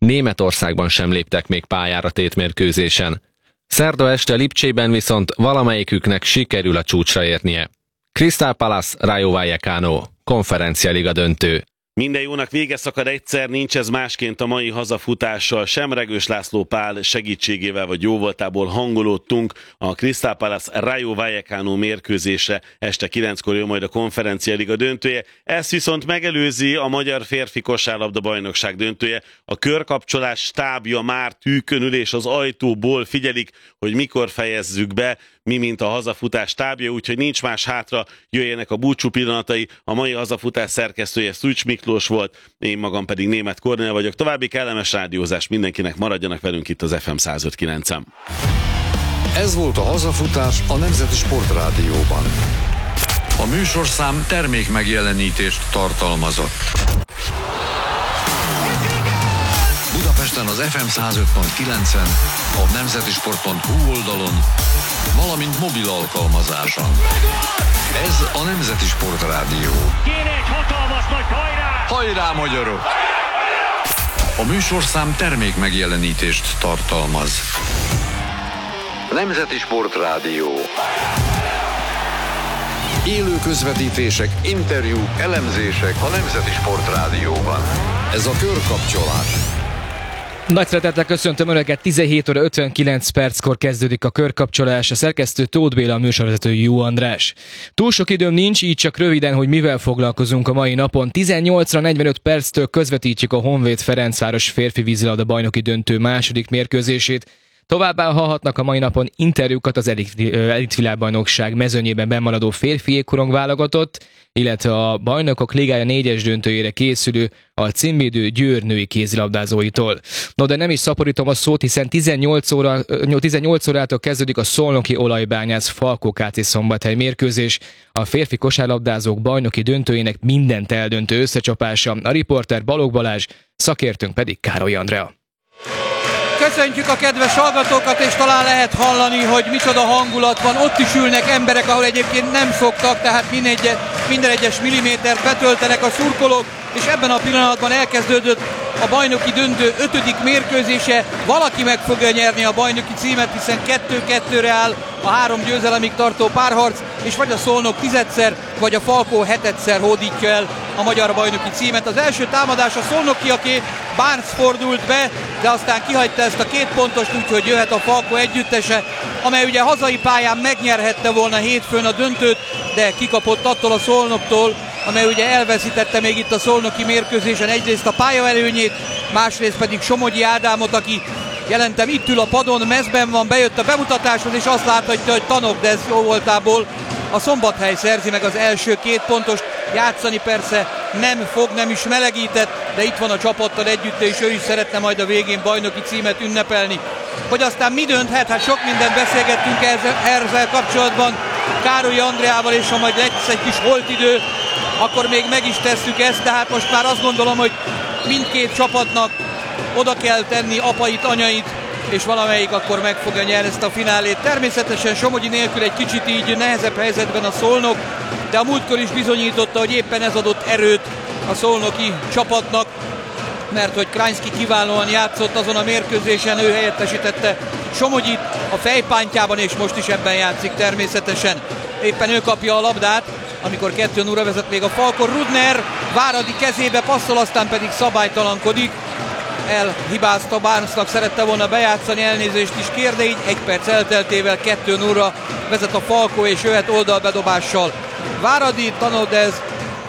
Németországban sem léptek még pályára tétmérkőzésen. Szerda este Lipcsében viszont valamelyiküknek sikerül a csúcsra érnie. Crystal Palace Rayo Vallecano, konferencialiga döntő. Minden jónak vége szakad egyszer, nincs ez másként a mai hazafutással sem. Regős László Pál segítségével vagy jóvoltából hangolódtunk a Crystal Palace Rayo Vallecano mérkőzésre. Este 9-kor jön majd a konferencialiga döntője. Ezt viszont megelőzi a magyar férfi kosárlabda bajnokság döntője. A körkapcsolás stábja már tűkön ül, és az ajtóból figyelik, hogy mikor fejezzük be, mi mint a hazafutás stábja, úgyhogy nincs más hátra, jöjjenek a búcsú pillanatai. A mai hazafutás szerkesztője Szűcs Miklós volt, én magam pedig Németh Kornél vagyok. További kellemes rádiózást mindenkinek, maradjanak velünk itt az FM 105.9-en. Ez volt a hazafutás a Nemzeti Sportrádióban. A műsorszám termék megjelenítést tartalmazott. Budapesten az FM 105.9-en, a nemzetisport.hu oldalon, valamint mobil alkalmazáson. Ez a Nemzeti Sportrádió. Kéne egy hatalmas nagy hajrá! Hajrá, magyarok! A műsorszám termék megjelenítést tartalmaz. Nemzeti Sportrádió. Élő közvetítések, interjúk, elemzések a Nemzeti Sportrádióban. Ez a körkapcsolás. Nagy szeretettel köszöntöm Önöket, 17 óra 59 perckor kezdődik a körkapcsolás, a szerkesztő Tóth Béla, a műsorvezető Jó András. Túl sok időm nincs, így csak röviden, hogy mivel foglalkozunk a mai napon. 18-ra 45 perctől közvetítjük a Honvéd Ferencváros férfi vízilabda bajnoki döntő második mérkőzését. Továbbá hallhatnak a mai napon interjúkat az elitvilágbajnokság mezőnyében bennmaradó férfi jégkorong válogatott, illetve a Bajnokok Ligája 4-es döntőjére készülő a címvédő Győr női kézilabdázóitól. No, de nem is szaporítom a szót, hiszen 18 órától kezdődik a szolnoki olajbányász Falkó KC Szombathely mérkőzés, a férfi kosárlabdázók bajnoki döntőjének mindent eldöntő összecsapása. A riporter Balogh Balázs, szakértőnk pedig Károly Andrea. Köszöntjük a kedves hallgatókat, és talán lehet hallani, hogy micsoda hangulat van. Ott is ülnek emberek, ahol egyébként nem szoktak, tehát minden egyes millimétert betöltenek a szurkolók, és ebben a pillanatban elkezdődött a bajnoki döntő 5. mérkőzése. Valaki meg fogja nyerni a bajnoki címet, hiszen 2-2-re áll a 3 győzelemig tartó párharc, és vagy a Szolnok 10-szer, vagy a Falkó 7-szer hódítja el a magyar bajnoki címet. Az első támadás a szolnokiaké, Barnes fordult be, de aztán kihagyta ezt a 2 pontost, úgyhogy jöhet a Falkó együttese, amely ugye hazai pályán megnyerhette volna hétfőn a döntőt, de kikapott attól a Szolnoktól, amely ugye elveszítette még itt a szolnoki mérkőzésen egyrészt a pályaelőnyét, másrészt pedig Somogyi Ádámot, aki jelentem itt ül a padon, mezben van, bejött a bemutatáshoz, és azt láthatja, hogy Tanokdez jó voltából a Szombathely szerzi meg az első 2 pontost. Játszani persze nem fog, nem is melegített, de itt van a csapattal együtt, és ő is szeretne majd a végén bajnoki címet ünnepelni. Hogy aztán mi dönthet? Hát sok mindent beszélgettünk ezzel kapcsolatban Károly Andreával, és ha majd lesz egy kis holtidő, akkor még meg is tesszük ezt, tehát most már azt gondolom, hogy mindkét csapatnak oda kell tenni apait, anyait, és valamelyik akkor meg fogja nyerni ezt a finálét. Természetesen Somogyi nélkül egy kicsit így nehezebb helyzetben a Szolnok, de a múltkor is bizonyította, hogy éppen ez adott erőt a szolnoki csapatnak, mert hogy Krajnszky kiválóan játszott azon a mérkőzésen, ő helyettesítette Somogyit a fejpántjában, és most is ebben játszik természetesen. Éppen ő kapja a labdát, amikor 2-0-ra vezet még a Falkó. Rudner Váradi kezébe passzol, aztán pedig szabálytalankodik. Elhibázta, Barnesnak szerette volna bejátszani, elnézést is kér, de így 1 perc elteltével 2-0-ra vezet a Falkó, és jöhet oldalbedobással Váradi, Tanodez,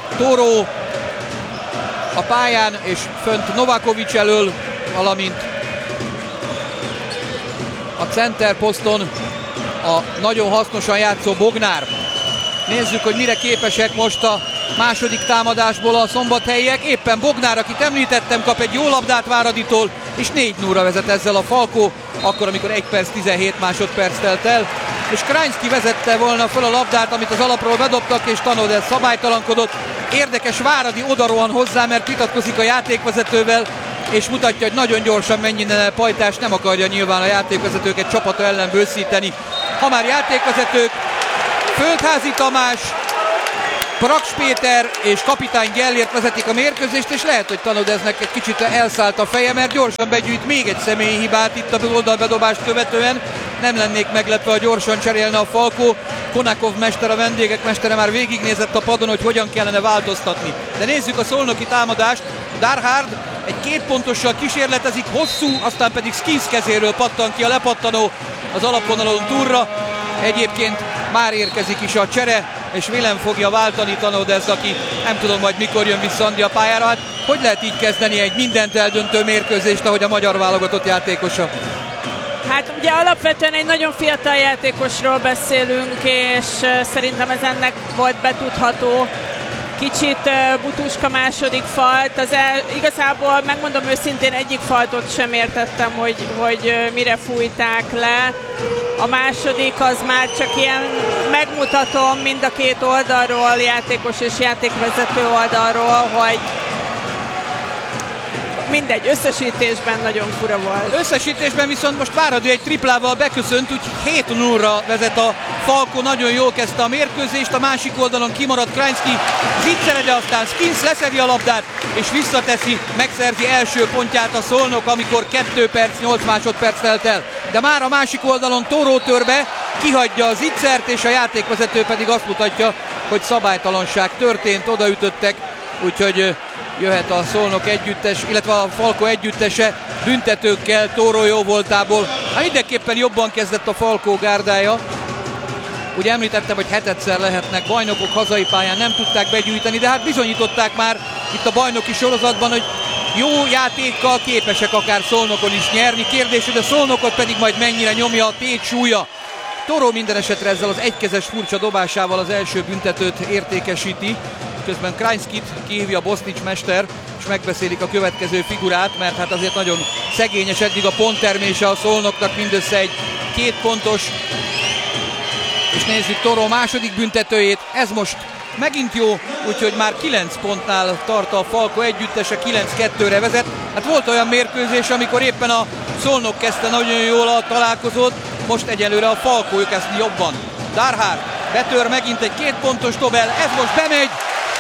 Tóró a pályán, és fönt Novakovics elől, valamint a center poszton a nagyon hasznosan játszó Bognár. Nézzük, hogy mire képesek most a második támadásból a szombathelyiek. Éppen Bognár, akit említettem, kap egy jó labdát Váraditól, és 4-0-ra vezet ezzel a Falkó, akkor, amikor 1 perc 17 másodperc telt el. És Krajnszky vezette volna fel a labdát, amit az alapról bedobtak, és Tanodez szabálytalankodott. Érdekes, Váradi odarohan hozzá, mert vitatkozik a játékvezetővel, és mutatja, hogy nagyon gyorsan menjen el Pajtás, nem akarja nyilván a játékvezetőket csapata ellen bőszíteni. Ha már játékvezetők, Földházi Tamás Praks Péter és kapitány Gellért vezetik a mérkőzést, és lehet, hogy Tanodeznek egy kicsit elszállt a feje, mert gyorsan begyűjt még egy személyi hibát itt a oldalbedobást követően. Nem lennék meglepve, ha gyorsan cserélne a Falkó. Konakov mester, a vendégek mestere már végignézett a padon, hogy hogyan kellene változtatni. De nézzük a szolnoki támadást. Darhard egy 2 pontossal kísérletezik, hosszú, aztán pedig Skins kezéről pattan ki a lepattanó az alapvonalon túlra. Egyébként már érkezik is a csere, és Willem fogja váltani Tanodez, aki nem tudom majd mikor jön vissza Andi a pályára. Hát hogy lehet így kezdeni egy mindent eldöntő mérkőzést, ahogy a magyar válogatott játékosa? Hát ugye alapvetően egy nagyon fiatal játékosról beszélünk, és szerintem ez ennek volt betudható. Kicsit butuska második falt, igazából megmondom őszintén, egyik faltot sem értettem, hogy mire fújták le. A második az már csak ilyen megmutatom mind a két oldalról, játékos és játékvezető oldalról, hogy mindegy, összesítésben nagyon fura volt. Összesítésben viszont most Váradi egy triplával beköszönt, úgyhogy 7-0-ra vezet a Falkó, nagyon jól kezdte a mérkőzést, a másik oldalon kimaradt Krajnszky, Zicser, de aztán Skins leszedi a labdát, és visszateszi, megszerzi első pontját a Szolnok, amikor 2 perc, 8 másodperc telt el. De már a másik oldalon Tóró tör be, kihagyja a Zicsert, és a játékvezető pedig azt mutatja, hogy szabálytalanság történt, odaütöttek, úgyhogy jöhet a Szolnok együttes, illetve a Falkó együttese büntetőkkel Tóró jó voltából. Hát mindenképpen jobban kezdett a Falkó gárdája. Ugye említettem, hogy hetedszer lehetnek bajnokok hazai pályán, nem tudták begyűjteni, de hát bizonyították már itt a bajnoki sorozatban, hogy jó játékkal képesek akár Szolnokon is nyerni. Kérdés, hogy a Szolnokot pedig majd mennyire nyomja a tét súlya. Tóró minden esetre ezzel az egykezes furcsa dobásával az első büntetőt értékesíti. Közben Krajnszkit kihívja Bosznics mester, és megbeszélik a következő figurát, mert hát azért nagyon szegényes eddig a ponttermése a Szolnoknak, mindössze egy 2 pontos. És nézzük Tóró második büntetőjét, ez most megint jó, úgyhogy már 9 pontnál tart a Falkó együttese, 9-2-re vezet. Hát volt olyan mérkőzés, amikor éppen a Szolnok kezdte nagyon jól a találkozót, most egyelőre a Falkó kezd jobban. Darhard betör megint egy 2 pontos dobel, ez most bemegy,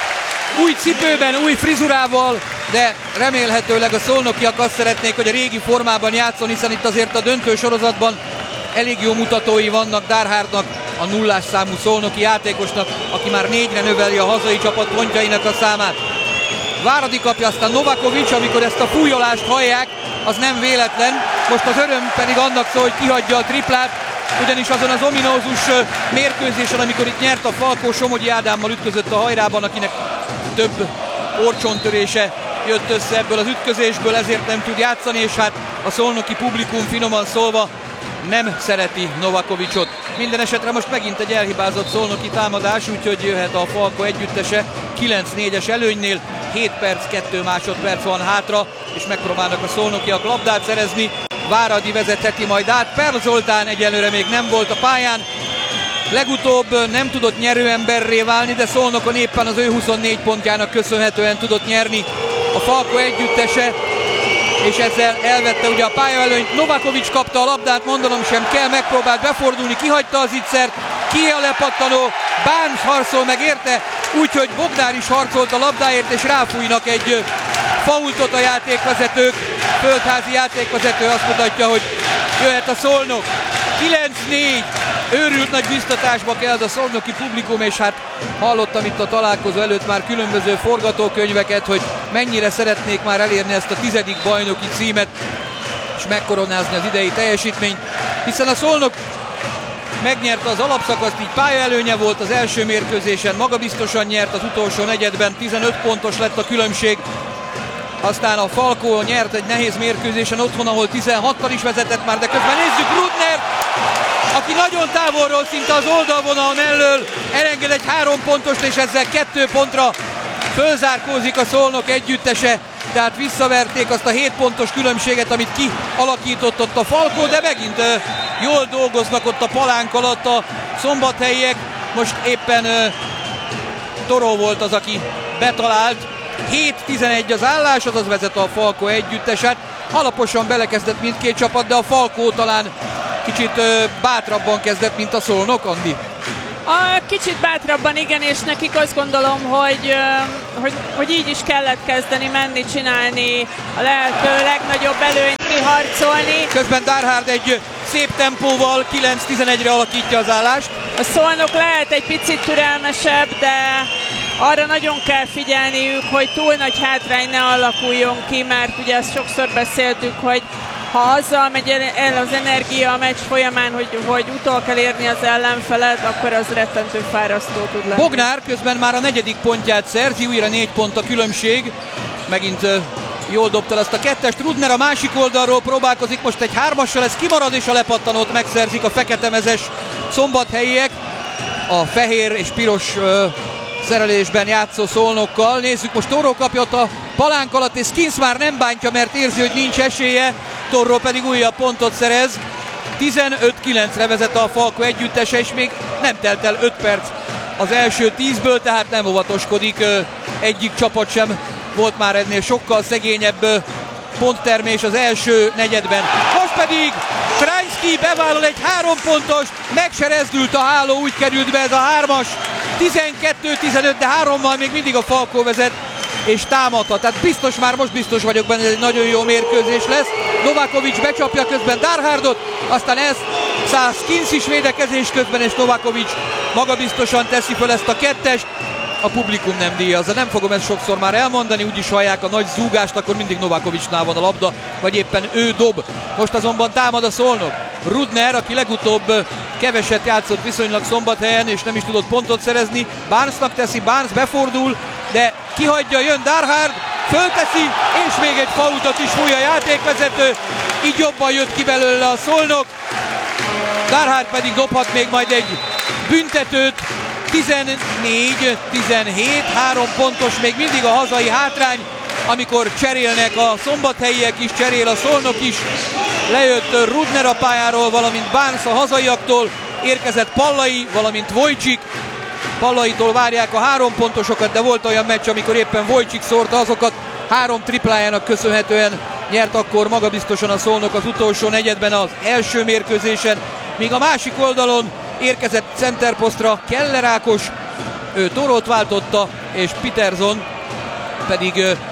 új cipőben, új frizurával, de remélhetőleg a szolnokiak azt szeretnék, hogy a régi formában játszon, hiszen itt azért a döntő sorozatban elég jó mutatói vannak Darhardnak, a 0-ás számú szolnoki játékosnak, aki már 4-re növeli a hazai csapat pontjainak a számát. Váradi kapja, aztán Novakovic, amikor ezt a fújolást hallják, az nem véletlen. Most az öröm pedig annak szól, hogy kihagyja a triplát, ugyanis azon az ominózus mérkőzésen, amikor itt nyert a Falkó, Somogyi Ádámmal ütközött a hajrában, akinek több orcsontörése jött össze ebből az ütközésből, ezért nem tud játszani, és hát a szolnoki publikum finoman szólva nem szereti Novakovicot. Minden esetre most megint egy elhibázott szolnoki támadás, úgyhogy jöhet a Falkó együttese 9-4-es előnynél, 7 perc, 2 másodperc van hátra, és megpróbálnak a szolnokiak labdát szerezni. Váradi vezetheti majd át, Perl Zoltán egyelőre még nem volt a pályán, legutóbb nem tudott nyerőemberré válni, de Szolnokon éppen az ő 24 pontjának köszönhetően tudott nyerni a Falkó együttese, és ezzel elvette ugye a pályaelőnyt. Novakovic kapta a labdát, mondanom sem kell, megpróbált befordulni, kihagyta az Zicsert, ki a lepattanó, Barnes harcol meg érte, úgyhogy Bogdán is harcolt a labdáért, és ráfújnak egy faultot a játékvezetők. Földházi játékvezető azt mutatja, hogy jöhet a Szolnok. 9-4, őrült nagy biztatásba kell a szolnoki publikum, és hát hallottam itt a találkozó előtt már különböző forgatókönyveket, hogy mennyire szeretnék már elérni ezt a 10. bajnoki címet, és megkoronázni az idei teljesítményt, hiszen a Szolnok megnyerte az alapszakaszt, így pályaelőnye volt az első mérkőzésen, magabiztosan nyert az utolsó negyedben, 15 pontos lett a különbség. Aztán a Falkó nyert egy nehéz mérkőzésen otthon, ahol 16-tal is vezetett már, de közben nézzük Rudner, aki nagyon távolról, szinte az oldalvonal mellől elenged egy 3 pontost, és ezzel 2 pontra fölzárkózik a Szolnok együttese. Tehát visszaverték azt a 7 pontos különbséget, amit kialakított ott a Falkó, de megint jól dolgoznak ott a palánk alatt a szombathelyiek. Most éppen Tóró volt az, aki betalált. 7-11 az állás, azaz vezet a Falkó együtteset. Alaposan belekezdett mindkét csapat, de a Falkó talán kicsit bátrabban kezdett, mint a Szolnok, Andi. Kicsit bátrabban, igen, és nekik azt gondolom, hogy így is kellett kezdeni, menni, csinálni, a lehető legnagyobb előnyt kiharcolni. Közben Darhard egy szép tempóval 9-11-re alakítja az állást. A Szolnok lehet egy picit türelmesebb, de arra nagyon kell figyelniük, hogy túl nagy hátrány ne alakuljon ki, mert ugye ezt sokszor beszéltük, hogy ha azzal megy el az energia a meccs folyamán, hogy utol kell érni az ellenfelet, akkor az rettentő fárasztó tud lenni. Bognár közben már a 4. pontját szerzi, újra 4 pont a különbség. Megint jól dobta azt a 2-est. Rudner a másik oldalról próbálkozik, most egy 3-assal, ez kimarad, és a lepattanót megszerzik a feketemezes szombathelyiek. A fehér és piros szerelésben játszó Szolnokkal. Nézzük, most Torró kapja ott a palánk alatt, és Skins már nem bántja, mert érzi, hogy nincs esélye. Torró pedig újabb pontot szerez. 15-9-re vezet a Falko együttese, és még nem telt el 5 perc az első 10-ből, tehát nem óvatoskodik egyik csapat sem. Volt már ennél sokkal szegényebb ponttermés az első negyedben. Most pedig Krajnszky bevállal egy 3 pontos, meg se rezdült a háló, úgy került be ez a 3-as. 12-15, de 3-mal még mindig a Falko vezet, és támadhat. Tehát most biztos vagyok benne, ez egy nagyon jó mérkőzés lesz. Novakovic becsapja közben Darhardot, aztán ez száll Skins is védekezés közben, és Novakovic magabiztosan teszi föl ezt a 2-est. A publikum nem díjazza, nem fogom ezt sokszor már elmondani, úgyis hallják a nagy zúgást, akkor mindig Novakovicsnál van a labda, vagy éppen ő dob. Most azonban támad a Szolnok. Rudner, aki legutóbb keveset játszott viszonylag Szombathelyen, és nem is tudott pontot szerezni, Barnesnak teszi, Barnes befordul, de kihagyja, jön Darhard, fölteszi, és még egy fautot is fúj a játékvezető, így jobban jött ki belőle a Szolnok. Darhard pedig dobhat még majd egy büntetőt. 14-17, 3 pontos még mindig a hazai hátrány, amikor cserélnek a szombathelyiek is, cserél a Szolnok is. Lejött Rudner a pályáról, valamint Barnes a hazaiaktól, érkezett Pallai, valamint Vojcsik. Pallaitól várják a 3 pontosokat, de volt olyan meccs, amikor éppen Vojcsik szórta azokat, 3 triplájának köszönhetően nyert akkor magabiztosan a Szolnok az utolsó negyedben az első mérkőzésen, míg a másik oldalon érkezett centerposztra Keller Ákos, ő Torót váltotta, és Peterson pedig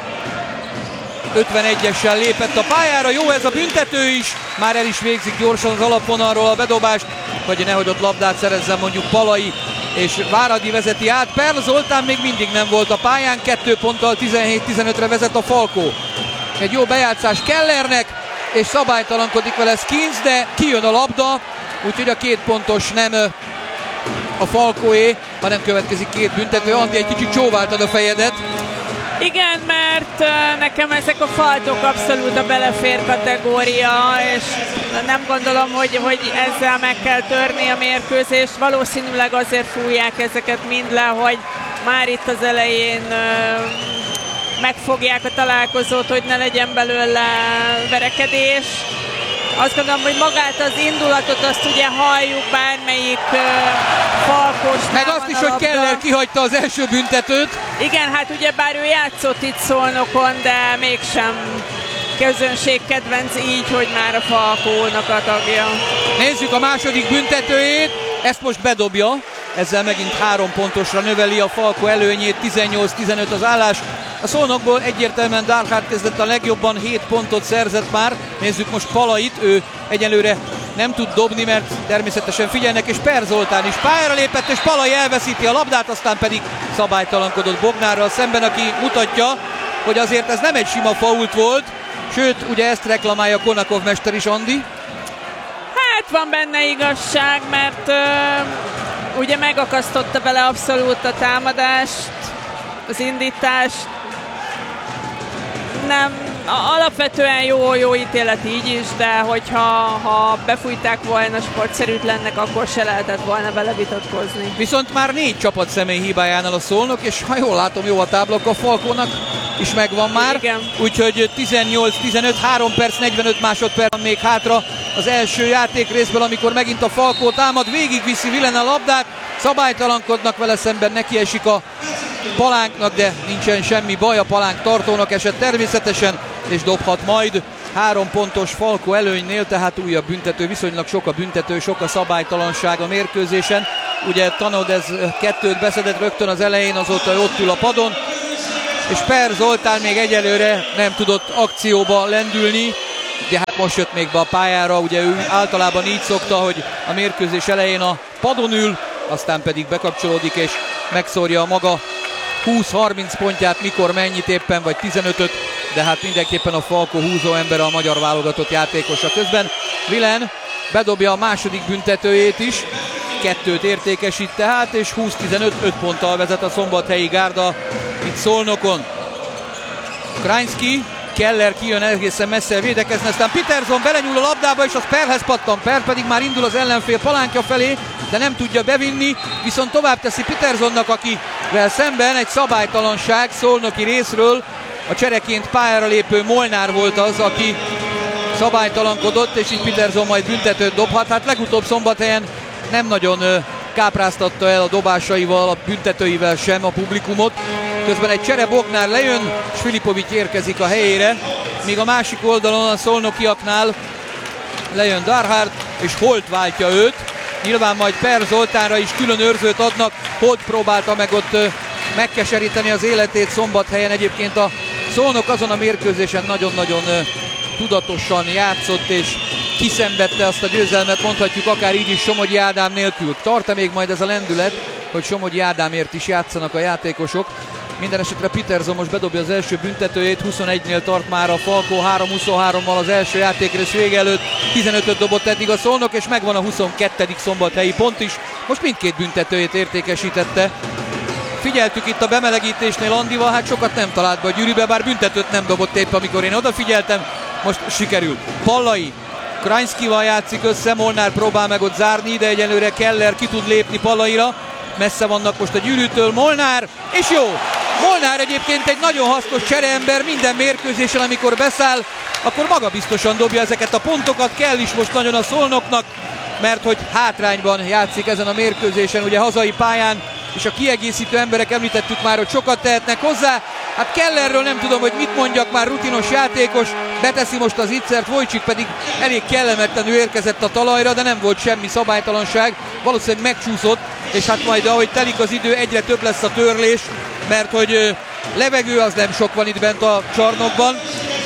51-essel lépett a pályára. Jó ez a büntető is, már el is végzik gyorsan az alapvonalról a bedobást, hogy nehogy ott labdát szerezzen mondjuk Palai, és Váradi vezeti át. Perl Zoltán még mindig nem volt a pályán, 2 ponttal 17-15-re vezet a Falko. Egy jó bejátszás Kellernek, és szabálytalankodik vele Skins, de kijön a labda, úgyhogy a 2 pontos nem a Falkoé, hanem következik 2 büntető. Andi, egy kicsit csóváltad a fejedet. Igen, mert nekem ezek a faltok abszolút a belefér kategória, és nem gondolom, hogy ezzel meg kell törni a mérkőzést. Valószínűleg azért fújják ezeket mind le, hogy már itt az elején megfogják a találkozót, hogy ne legyen belőle verekedés. Azt gondolom, hogy magát az indulatot azt ugye halljuk bármelyik Falkosnál. Meg azt is, hogy Keller kihagyta az első büntetőt. Igen, hát ugye bár ő játszott itt Szolnokon, de mégsem közönségkedvenc így, hogy már a Falkónak a tagja. Nézzük a második büntetőjét, ezt most bedobja, ezzel megint 3 pontosra növeli a Falko előnyét, 18-15 az állás. A Szolnokból egyértelműen Darhard kezdett a legjobban, 7 pontot szerzett már. Nézzük most Palait, ő egyelőre nem tud dobni, mert természetesen figyelnek, és Per Zoltán is pályára lépett, és Palai elveszíti a labdát, aztán pedig szabálytalankodott Bognárral szemben, aki mutatja, hogy azért ez nem egy sima fault volt, sőt, ugye ezt reklamálja Konakov mester is, Andi. Hát van benne igazság, mert ugye megakasztotta vele abszolút a támadást, az indítást. Nem, alapvetően jó ítélet így is, de hogyha befújták volna, sportszerűtlennek, akkor se lehetett volna vele vitatkozni. Viszont már 4 csapat személy hibájánál a Szolnok, és ha jól látom, jó a táblak, a Falkónak is megvan már. Igen. Úgyhogy 18-15, 3 perc, 45 másodperc még hátra az első játékrészből, amikor megint a Falkó támad, végigviszi Villen a labdát, szabálytalankodnak vele szemben, nekiesik a palánknak, de nincsen semmi baj, a palánk tartónak esett természetesen, és dobhat majd 3 pontos Falko előnynél, tehát újabb büntető, viszonylag sok a büntető, sok a szabálytalanság a mérkőzésen. ugye Tanodez 2-t beszedett rögtön az elején, azóta ott ül a padon, és Per Zoltán még egyelőre nem tudott akcióba lendülni, de hát most jött még be a pályára, ugye ő általában így szokta, hogy a mérkőzés elején a padon ül, aztán pedig bekapcsolódik és megszórja a maga 20-30 pontját, mikor mennyit éppen, vagy 15-öt, de hát mindenképpen a Falko húzó ember a magyar válogatott játékosa. Közben Vilen bedobja a második büntetőjét is, 2-t értékesít tehát, és 20-15 ponttal vezet a Szombathelyi Gárda itt Szolnokon. Krajnszky, Keller kijön egészen messze védekezni, aztán Peterson belenyúl a labdába, és az Perhez pattan. Per pedig már indul az ellenfél palánkja felé, de nem tudja bevinni, viszont tovább teszi Petersonnak, akivel szemben egy szabálytalanság szolnoki részről. A csereként pályára lépő Molnár volt az, aki szabálytalankodott, és így Peterson majd büntetőt dobhat. Hát legutóbb Szombathelyen nem nagyon kápráztatta el a dobásaival, a büntetőivel sem a publikumot. Közben egy csere, Bognár lejön, és Filipovics érkezik a helyére, míg a másik oldalon a szolnokiaknál lejön Darhard, és Holt váltja őt. Nyilván majd Per Zoltánra is külön őrzőt adnak. Holt próbálta meg ott megkeseríteni az életét Szombathelyen. Egyébként a Szolnok azon a mérkőzésen nagyon-nagyon tudatosan játszott, és kiszenvedte azt a győzelmet, mondhatjuk akár így is Somogyi Ádám nélkül. Tart-e még majd ez a lendület, hogy Somogyi Ádámért is játszanak a játékosok? Minden esetre Peterson most bedobja az első büntetőjét, 21-nél tart már a Falko, 3-23-mal az első játékrész vége előtt, 15-öt dobott eddig a Szolnok, és megvan a 22. szombathelyi pont is. Most mindkét büntetőjét értékesítette. Figyeltük itt a bemelegítésnél Andival, hát sokat nem talált be a gyűrűbe, bár büntetőt nem dobott épp, amikor én odafigyeltem. Most sikerült. Pallai Krajnszkival játszik össze, Molnár próbál meg ott zárni, de egyelőre Keller ki tud lépni Pallaira. Messze vannak most a gyűrűtől, Molnár, és jó! Molnár egyébként egy nagyon hasznos csereember, minden mérkőzésen, amikor beszáll, akkor magabiztosan dobja ezeket a pontokat, kell is most nagyon a Szolnoknak, mert hogy hátrányban játszik ezen a mérkőzésen, ugye hazai pályán, és a kiegészítő emberek, említettük már, hogy sokat tehetnek hozzá. Hát Kellerről nem tudom, hogy mit mondjak, már rutinos játékos, beteszi most az ittszert, Wojcik pedig elég kellemetlenül érkezett a talajra, de nem volt semmi szabálytalanság, valószínűleg megcsúszott, és hát majd ahogy telik az idő, egyre több lesz a törlés, mert hogy levegő az nem sok van itt bent a csarnokban,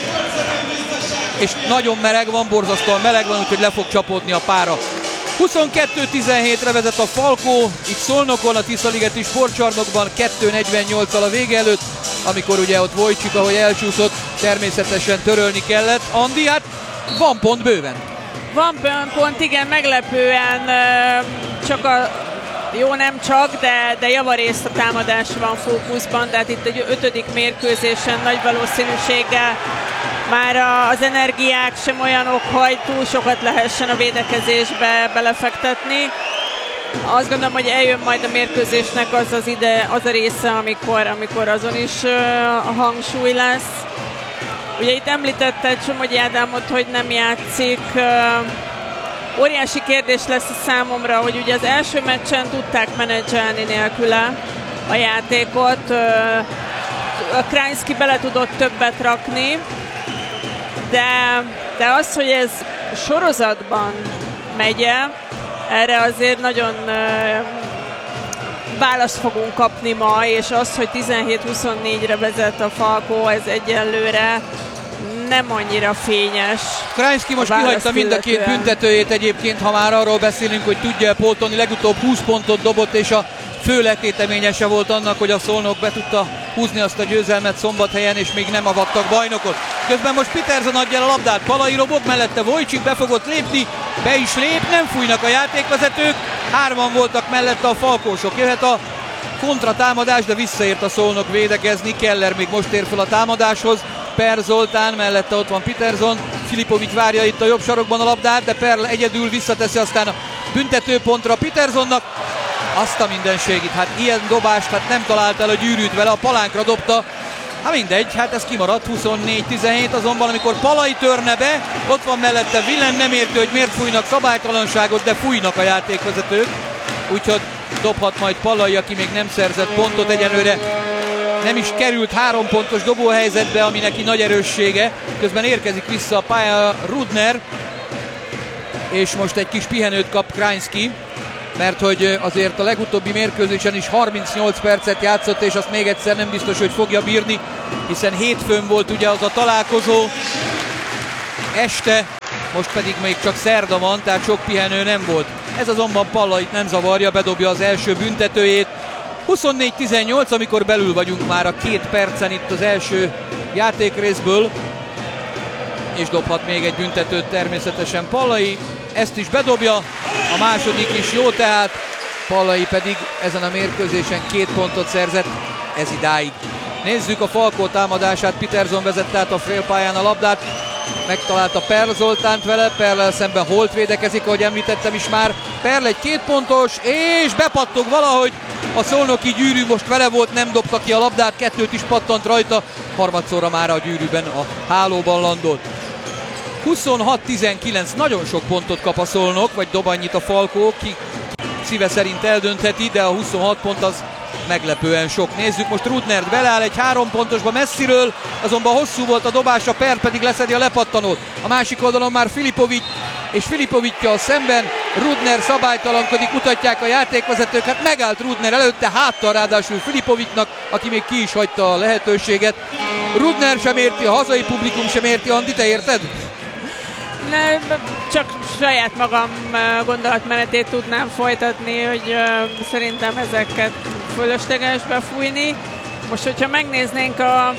és nagyon meleg van, borzasztóan meleg van, úgyhogy le fog csapódni a pára. 22-17-re vezet a Falko, itt Szolnokon, a Tiszaligeti sportcsarnokban 2:48-al a vége előtt, amikor ugye ott Wojcik, ahogy elcsúszott, természetesen törölni kellett. Andi, hát van pont bőven. Van pont, igen, meglepően csak a jó nem csak, de javarészt a támadás van fókuszban, tehát itt egy 5. mérkőzésen nagy valószínűséggel már az energiák sem olyanok, hogy túl sokat lehessen a védekezésbe belefektetni. Azt gondolom, hogy eljön majd a mérkőzésnek az a része, amikor azon is a hangsúly lesz. Ugye itt említette Somogyi Ádámot, hogy nem játszik. Óriási kérdés lesz a számomra, hogy ugye az első meccsen tudták menedzselni nélküle a játékot. A Krajnszky bele tudott többet rakni, de az, hogy ez sorozatban megy, erre azért nagyon választ fogunk kapni ma, és az, hogy 17-24-re vezet a Falko, ez egyelőre nem annyira fényes. Krajnszky most kihagyta mind a két büntetőjét egyébként, ha már arról beszélünk, hogy tudja pótolni, legutóbb 20 pontot dobott, és a fő letéteményese volt annak, hogy a Szolnok be tudta húzni azt a győzelmet Szombathelyen, és még nem avattak bajnokot. Közben most Peterson adja el a labdát, Pallai robog, mellette Wojcik be fogott lépni, be is lép, nem fújnak a játékvezetők, 3-an voltak mellette a falkósok. Jöhet a kontratámadás, de visszaért a Szolnok védekezni, Keller még most ér fel a támadáshoz, Per Zoltán, mellette ott van Peterson, Filipovics várja itt a jobb sarokban a labdát, de Per egyedül visszateszi aztán a büntetőpontra Petersonnak. Azt a mindenségit, hát ilyen dobást hát nem talált el a gyűrűt vele, a palánkra dobta. Hát mindegy, hát ez kimaradt, 24-17, azonban amikor Pallai törne be, ott van mellette Vilen, nem érti, hogy miért fújnak szabálytalanságot, de fújnak a játékvezetők. Úgyhogy dobhat majd Pallai, aki még nem szerzett pontot, egyelőre nem is került 3 pontos dobóhelyzetbe, ami neki nagy erőssége. Közben érkezik vissza a pálya Rudner, és most egy kis pihenőt kap Krajnszky. mert hogy azért a legutóbbi mérkőzésen is 38 percet játszott, és azt még egyszer nem biztos, hogy fogja bírni, hiszen hétfőn volt ugye az a találkozó este, most pedig még csak szerda van, tehát sok pihenő nem volt. Ez azonban Pallait nem zavarja, bedobja az első büntetőjét. 24-18, amikor belül vagyunk már a 2 percen itt az első játékrészből, és dobhat még egy büntetőt természetesen Pallai. Ezt is bedobja, a második is jó, tehát Pallai pedig ezen a mérkőzésen 2 pontot szerzett ez idáig. Nézzük a Falkó támadását, Peterson vezette át a félpályán a labdát, megtalálta Perl Zoltánt vele, Perllel szemben Holt védekezik, ahogy említettem is már. Perl egy 2 pontos, és bepattog valahogy a szolnoki gyűrű, most vele volt, nem dobta ki a labdát, 2 is pattant rajta, harmadszorra már a gyűrűben a hálóban landolt. 26-19, nagyon sok pontot kap a Szolnok, vagy dob annyit a Falkó, ki szíve szerint eldöntheti, de a 26 pont az meglepően sok. Nézzük most Rudnert, beleáll egy 3 pontosba messziről, azonban hosszú volt a dobása, Per pedig leszedi a lepattanót. A másik oldalon már Filipovic, és Filipoviccal szemben Rudner szabálytalankodik, mutatják a játékvezetők, hát megállt Rudner előtte, háttal ráadásul Filipovicnak, aki még ki is hagyta a lehetőséget. Rudner sem érti, a hazai publikum sem érti. Andi, te érted? Csak saját magam gondolatmenetét tudnám folytatni, hogy szerintem ezeket fölösleges befújni. Most, hogyha megnéznénk, a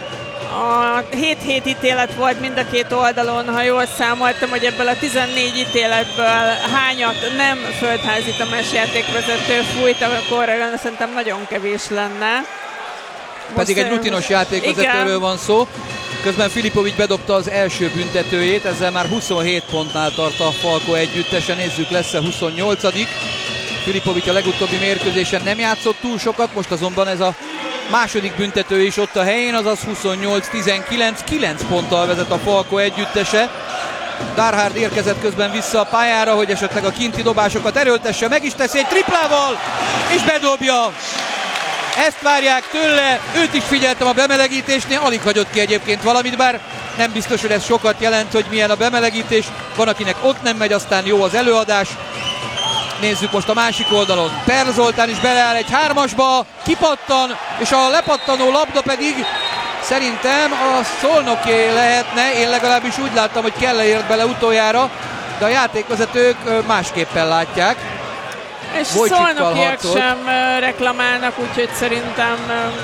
7-7 ítélet volt mind a 2 oldalon, ha jól számoltam, hogy ebből a 14 ítéletből hányat nem földházi Tamás játékvezető fújt, akkor szerintem nagyon kevés lenne. Pedig egy rutinos játékvezetőről van szó. Közben Filipovic bedobta az első büntetőjét, ezzel már 27 pontnál tart a Falkó együttese, nézzük, lesz-e 28. Filipovic a legutóbbi mérkőzésen nem játszott túl sokat, most azonban ez a második büntető is ott a helyén, azaz 28-19, 9 ponttal vezet a Falkó együttese. Darhard érkezett közben vissza a pályára, hogy esetleg a kinti dobásokat erőltesse, meg is teszi egy triplával, és bedobja. Ezt várják tőle, őt is figyeltem a bemelegítésnél, alig hagyott ki egyébként valamit, bár nem biztos, hogy ez sokat jelent, hogy milyen a bemelegítés. Van, akinek ott nem megy, aztán jó az előadás. Nézzük most a másik oldalon. Perl Zoltán is beleáll egy 3-asba, kipattan, és a lepattanó labda pedig szerintem a Szolnoké lehetne. Én legalábbis úgy láttam, hogy Keller ért bele utoljára, de a játékvezetők másképpen látják. És Szolnokiak sem reklamálnak, úgyhogy szerintem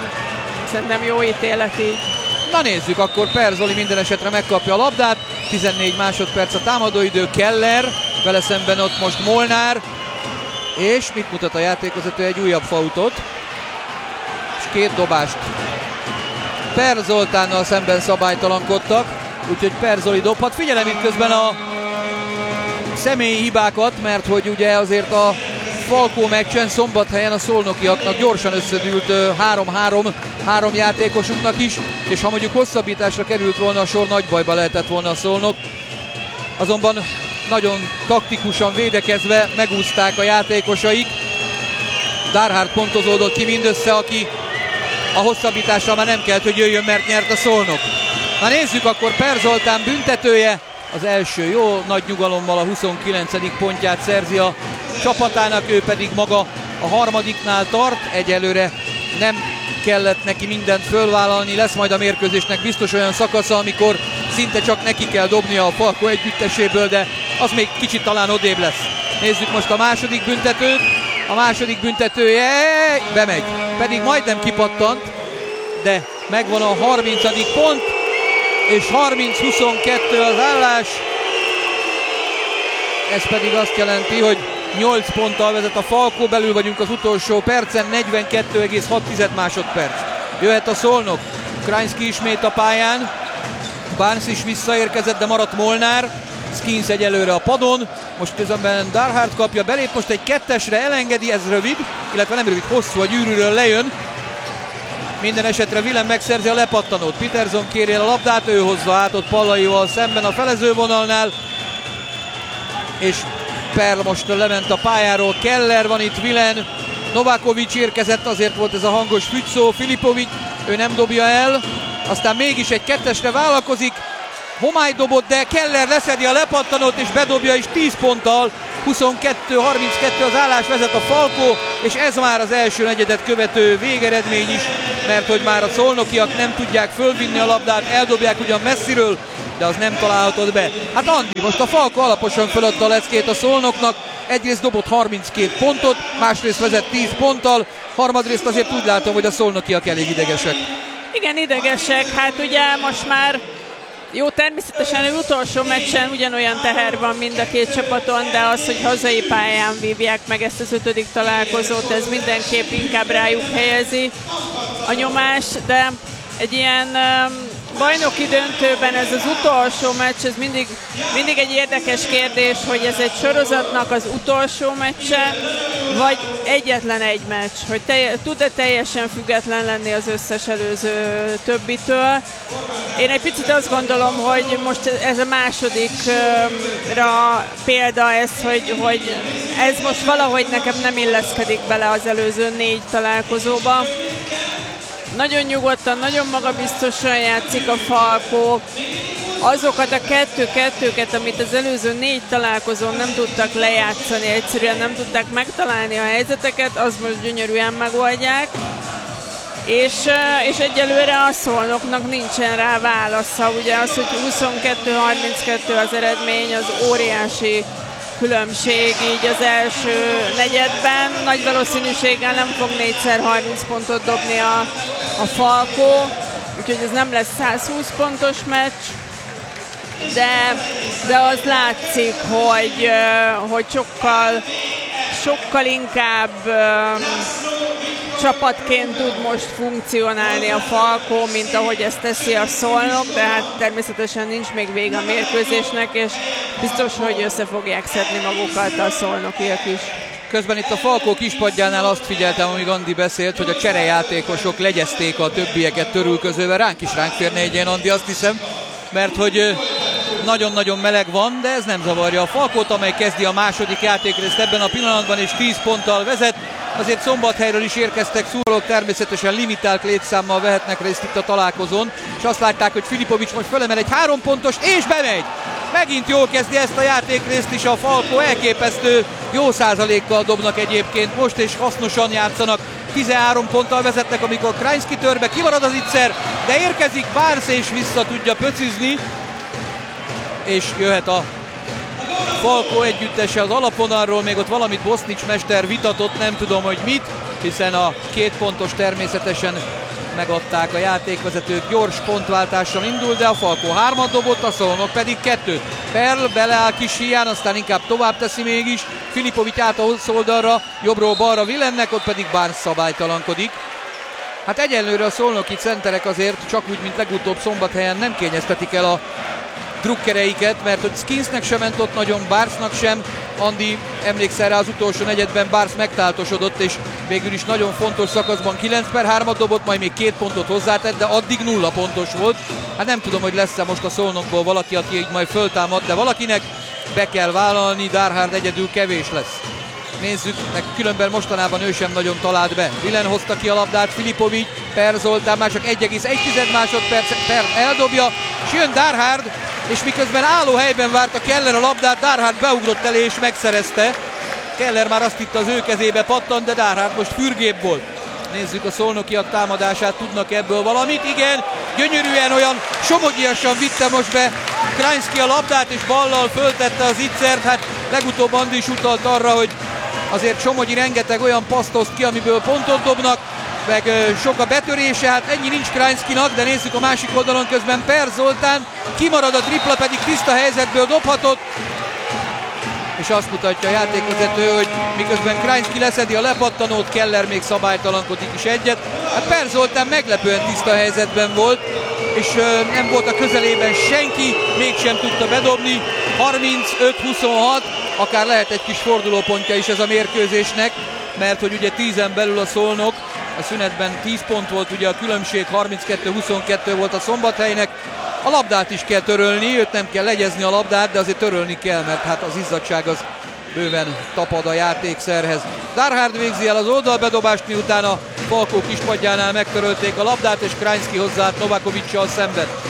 jó ítélet így. Na nézzük, akkor Per Zoli minden esetre megkapja a labdát. 14 másodperc a támadóidő, Keller, vele szemben ott most Molnár. És mit mutat a játékvezető? Egy újabb fautot. És 2 dobást. Per Zoltánnal szemben szabálytalankodtak, úgyhogy Per Zoli dobhat. Figyelem itt közben a személyi hibákat, mert hogy ugye azért a Falkó meccsen Szombathelyen a szolnokiaknak gyorsan összedült 3 játékosuknak is, és ha mondjuk hosszabbításra került volna a sor, nagy bajba lehetett volna a Szolnok. Azonban nagyon taktikusan védekezve megúszták a játékosaik. Darhard pontozódott ki mindössze, aki a hosszabbításra már nem kellett, hogy jöjjön, mert nyert a Szolnok. Na nézzük, akkor Per Zoltán büntetője. Az első jó nagy nyugalommal a 29. pontját szerzi a csapatának, ő pedig maga a harmadiknál tart. Egyelőre nem kellett neki mindent fölvállalni, lesz majd a mérkőzésnek biztos olyan szakasza, amikor szinte csak neki kell dobnia a Falkó együtteséből, de az még kicsit talán odébb lesz. Nézzük most a második büntetőt. A második büntetője bemegy, pedig majdnem kipattant, de megvan a 30. pont, és 30-22 az állás. Ez pedig azt jelenti, hogy 8 ponttal vezet a Falkó, belül vagyunk az utolsó percen, 42,6 másodperc. Jöhet a Szolnok, Krajnszki ismét a pályán, Barnes is visszaérkezett, de maradt Molnár, Skins egyelőre a padon, most közben Darhard kapja, belép most egy 2-esre, elengedi, ez rövid, illetve nem rövid, hosszú, a gyűrűről lejön. Minden esetre Willem megszerzi a lepattanót, Peterson kéri el a labdát, ő hozza át ott Pallaival szemben a felezővonalnál, és Perl most lement a pályáról, Keller van itt, Willem, Novakovic érkezett, azért volt ez a hangos fügyszó, Filipovic, ő nem dobja el, aztán mégis egy 2-esre vállalkozik, Homály dobott, de Keller leszedi a lepattanót és bedobja is 10 ponttal, 22-32 az állás, vezet a Falkó, és ez már az első negyedet követő végeredmény is, mert hogy már a szolnokiak nem tudják fölvinni a labdát, eldobják ugyan messziről, de az nem találhatod be. Hát Andi, most a Falkó alaposan feladta a leckét a Szolnoknak, egyrészt dobott 32 pontot, másrészt vezet 10 ponttal, harmadrészt azért úgy látom, hogy a szolnokiak elég idegesek. Igen, idegesek, hát ugye most már jó, természetesen az utolsó meccsen ugyanolyan teher van mind a két csapaton, de az, hogy hazai pályán vívják meg ezt az 5. találkozót, ez mindenképp inkább rájuk helyezi a nyomás, de egy ilyen bajnoki döntőben ez az utolsó meccs, ez mindig egy érdekes kérdés, hogy ez egy sorozatnak az utolsó meccse, vagy egyetlen egy meccs, hogy tud-e teljesen független lenni az összes előző többitől. Én egy picit azt gondolom, hogy most ez a másodikra példa ez, hogy ez most valahogy nekem nem illeszkedik bele az előző 4 találkozóba. Nagyon nyugodtan, nagyon magabiztosan játszik a Falkó. Azokat a 2-2-ket, amit az előző 4 találkozón nem tudtak lejátszani, egyszerűen nem tudták megtalálni a helyzeteket, az most gyönyörűen megoldják. És egyelőre a Szolnoknak nincsen rá válasza. Ugye az, hogy 22-32 az eredmény, az óriási különbség így az első negyedben. Nagy valószínűséggel nem fog 4x30 pontot dobni a Falkó, úgyhogy ez nem lesz 120 pontos meccs, de az látszik, hogy sokkal inkább csapatként tud most funkcionálni a Falkó, mint ahogy ezt teszi a Szolnok, de hát természetesen nincs még vége a mérkőzésnek, és biztos, hogy össze fogják szedni magukat a szolnokiak is. Közben itt a Falkó kispadjánál azt figyeltem, amíg Andi beszélt, hogy a cserejátékosok legyezték a többieket törülközővel. Ránk férne egy ilyen, Andi, azt hiszem, mert hogy nagyon-nagyon meleg van, de ez nem zavarja a Falkót, amely kezdi a második játékrészt ebben a pillanatban, és 10 ponttal vezet. Azért Szombathelyről is érkeztek szurkolók, természetesen limitált létszámmal vehetnek részt itt a találkozón, és azt látták, hogy Filipovics most fölemel egy 3 pontos, és bemegy! Megint jól kezdi ezt a játékrészt is a Falkó, elképesztő jó százalékkal dobnak egyébként most, és hasznosan játszanak. 13 ponttal vezetnek, amikor Krajnszki tör be, kimarad az Itzer, de érkezik Barnes és vissza tudja pöcizni, és jöhet a Falkó együttese az alapvonalról, még ott valamit Bosznics mester vitatott, nem tudom, hogy mit, hiszen a 2 pontos természetesen megadták a játékvezetők, gyors pontváltással indul, de a Falkó 3-at dobott, a Szolnok pedig 2. Perl beleáll kis híján, aztán inkább tovább teszi mégis, Filipovics át a oldalra, jobbról balra Villennek, ott pedig Barnes szabálytalankodik. Hát egyenlőre a szolnoki centerek azért, csak úgy, mint legutóbb Szombathelyen nem kényeztetik el a drukkereiket, mert hogy Skinsnek sem ment ott nagyon, Barnesnak sem. Andi, emlékszel rá, az utolsó negyedben Barnes megtáltosodott, és végül is nagyon fontos szakaszban 9/3-at dobott, majd még 2 pontot hozzátett, de addig 0 pontos volt. Hát nem tudom, hogy lesz-e most a Szolnokból valaki, aki így majd föltámad, de valakinek be kell vállalni, Darhard egyedül kevés lesz. Nézzük, meg különben mostanában ő sem nagyon talált be. Villen hozta ki a labdát, Filipovics, Per Zoltán már csak 1,1 másodperc, Per eldobja, és jön Darhard, és miközben álló helyben várta Keller a labdát, Darhard beugrott elé és megszerezte. Keller már azt hitte, az ő kezébe pattant, de Darhard most fürgébb volt. Nézzük a szolnokiak támadását, tudnak ebből valamit, igen, gyönyörűen olyan somogyiasan vitte most be Krajnszki a labdát, és ballal föltette az Itzert. Hát legutóbb Andi is utalt arra, hogy azért Somogyi rengeteg olyan paszt oszt ki, amiből pontot dobnak, meg sok a betörése, hát ennyi nincs Krajnszkinak, de nézzük a másik oldalon, közben Per Zoltán, kimarad a tripla, pedig tiszta helyzetből dobhatott, és azt mutatja a játékvezető, hogy miközben Krajnszki leszedi a lepattanót, Keller még szabálytalankodik is egyet. Hát Per Zoltán meglepően tiszta helyzetben volt, és nem volt a közelében senki, mégsem tudta bedobni. 35-26, akár lehet egy kis fordulópontja is ez a mérkőzésnek, mert hogy ugye 10-en belül a Szolnok, a szünetben 10 pont volt ugye a különbség, 32-22 volt a Szombathelynek. A labdát is kell törölni, őt nem kell legyezni a labdát, de azért törölni kell, mert hát az izzadság az bőven tapad a játékszerhez. Darhard végzi el az oldalbedobást, miután a Falkó kispadjánál megtörölték a labdát, és Krajnszki hozzáállt Novakovics-sal szemben.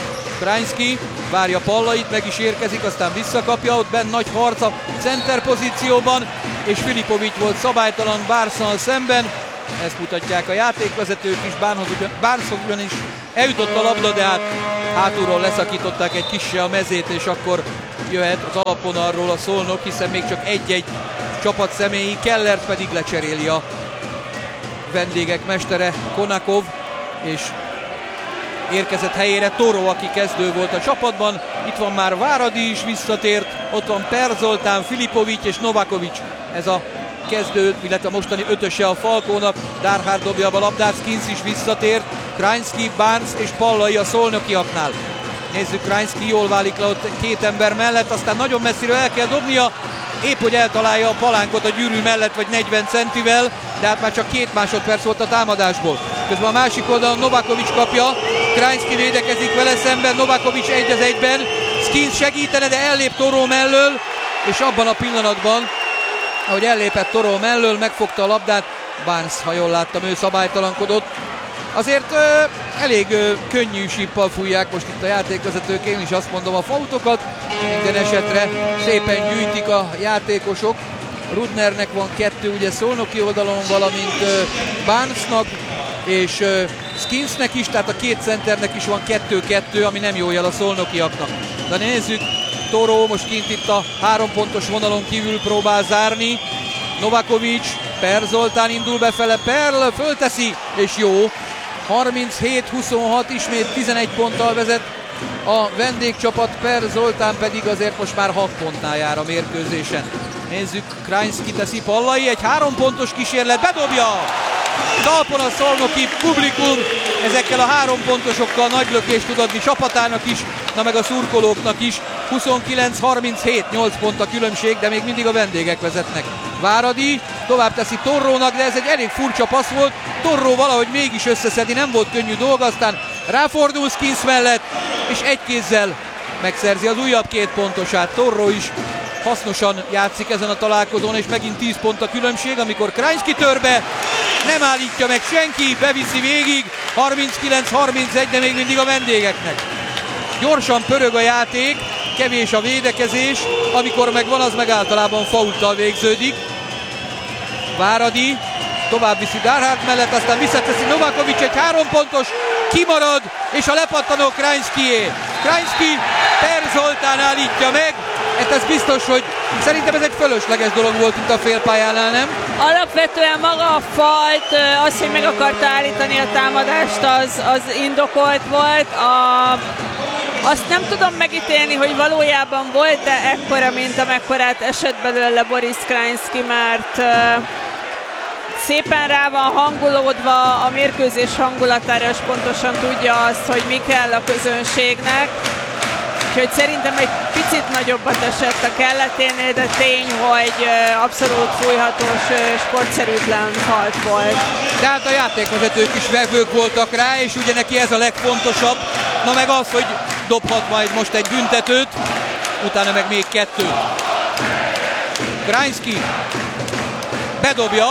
Krajnski várja Pallait, meg is érkezik, aztán visszakapja, ott benn nagy harc a center pozícióban, és Filipovics volt szabálytalan Barnessal szemben. Ezt mutatják a játékvezetők is, Barneshoz ugyanis eljutott a labda, de hát hátulról leszakították egy kissé a mezét, és akkor jöhet az alapvonalról a Szolnok, hiszen még csak egy-egy csapat személyi, Kellert pedig lecseréli a vendégek mestere Konakov, és érkezett helyére Toro, aki kezdő volt a csapatban. Itt van már Váradi is visszatért, ott van Per Zoltán, Filipovics és Novakovics. Ez a kezdő, illetve a mostani ötöse a Falkónak. Darhard dobja a labdát, Skins is visszatért, Krajnski, Barnes és Pallai a szolnokiaknál. Nézzük, Krajnski jól válik le ott két ember mellett, aztán nagyon messziről el kell dobnia, épp hogy eltalálja a palánkot a gyűrű mellett, vagy 40 centivel, de hát már csak 2 másodperc volt a támadásból. Közben a másik oldalon Novakovics kapja, Krajnski védekezik vele szemben, Novakovics 1-1-ben, Skins segítene, de ellép Toro mellől, és abban a pillanatban, ahogy ellépett Toro mellől, megfogta a labdát, Barnes, ha jól láttam, ő szabálytalankodott. Azért elég könnyű síppal fújják most itt a játékvezetők, én is azt mondom, a fautokat. Minden esetre szépen gyűjtik a játékosok. Rudnernek van 2 ugye szolnoki oldalon, valamint Barnesnak, és Skinsnek is, tehát a 2 centernek is van 2-2, ami nem jó jel a szolnokiaknak. De nézzük, Toro most kint itt a 3 pontos vonalon kívül próbál zárni. Novakovics, Per Zoltán indul befele, Perl fölteszi, és jó. 37-26, ismét 11 ponttal vezet a vendégcsapat, Per Zoltán pedig azért most már 6 pontnál jár a mérkőzésen. Nézzük, Krajnski teszi, Pallai, egy 3 pontos kísérlet, bedobja! Talpon a szolnoki publikum, ezekkel a 3 pontosokkal nagy lökést tud adni csapatának is, na meg a szurkolóknak is. 29-37, 8 pont a különbség, de még mindig a vendégek vezetnek. Váradi tovább teszi Torrónak, de ez egy elég furcsa passz volt. Torró valahogy mégis összeszedi, nem volt könnyű dolga, aztán ráfordul Skins mellett, és egy kézzel megszerzi az újabb 2 pontosát. Torró is hasznosan játszik ezen a találkozón, és megint 10 pont a különbség, amikor Krajnski tör be, nem állítja meg senki, beviszi végig, 39-31, de még mindig a vendégeknek. Gyorsan pörög a játék, kevés a védekezés, amikor megvan, az meg általában faulttal végződik. Váradi tovább viszi Darhard mellett, aztán visszateszi Novakovics, egy 3 pontos, kimarad, és a lepattanó Krajnskié. Krajnski Per Zoltán állítja meg, hát ez biztos, hogy szerintem ez egy fölösleges dolog volt itt a félpályánál, nem? Alapvetően maga a falt, az, hogy meg akarta állítani a támadást, az indokolt volt. Azt nem tudom megítélni, hogy valójában volt, de ekkora, mint amekkorát esett belőle Boris Krajnski, mert szépen rá van hangolódva a mérkőzés hangulatára, és pontosan tudja azt, hogy mi kell a közönségnek. Úgyhogy szerintem egy picit nagyobbat esett a kelleténél, de tény, hogy abszolút fújhatós, sportszerűtlen falt volt. Tehát a játékvezetők is vevők voltak rá, és ugye neki ez a legfontosabb. Na meg az, hogy dobhat majd most egy büntetőt, utána meg még 2. Krajnski bedobja,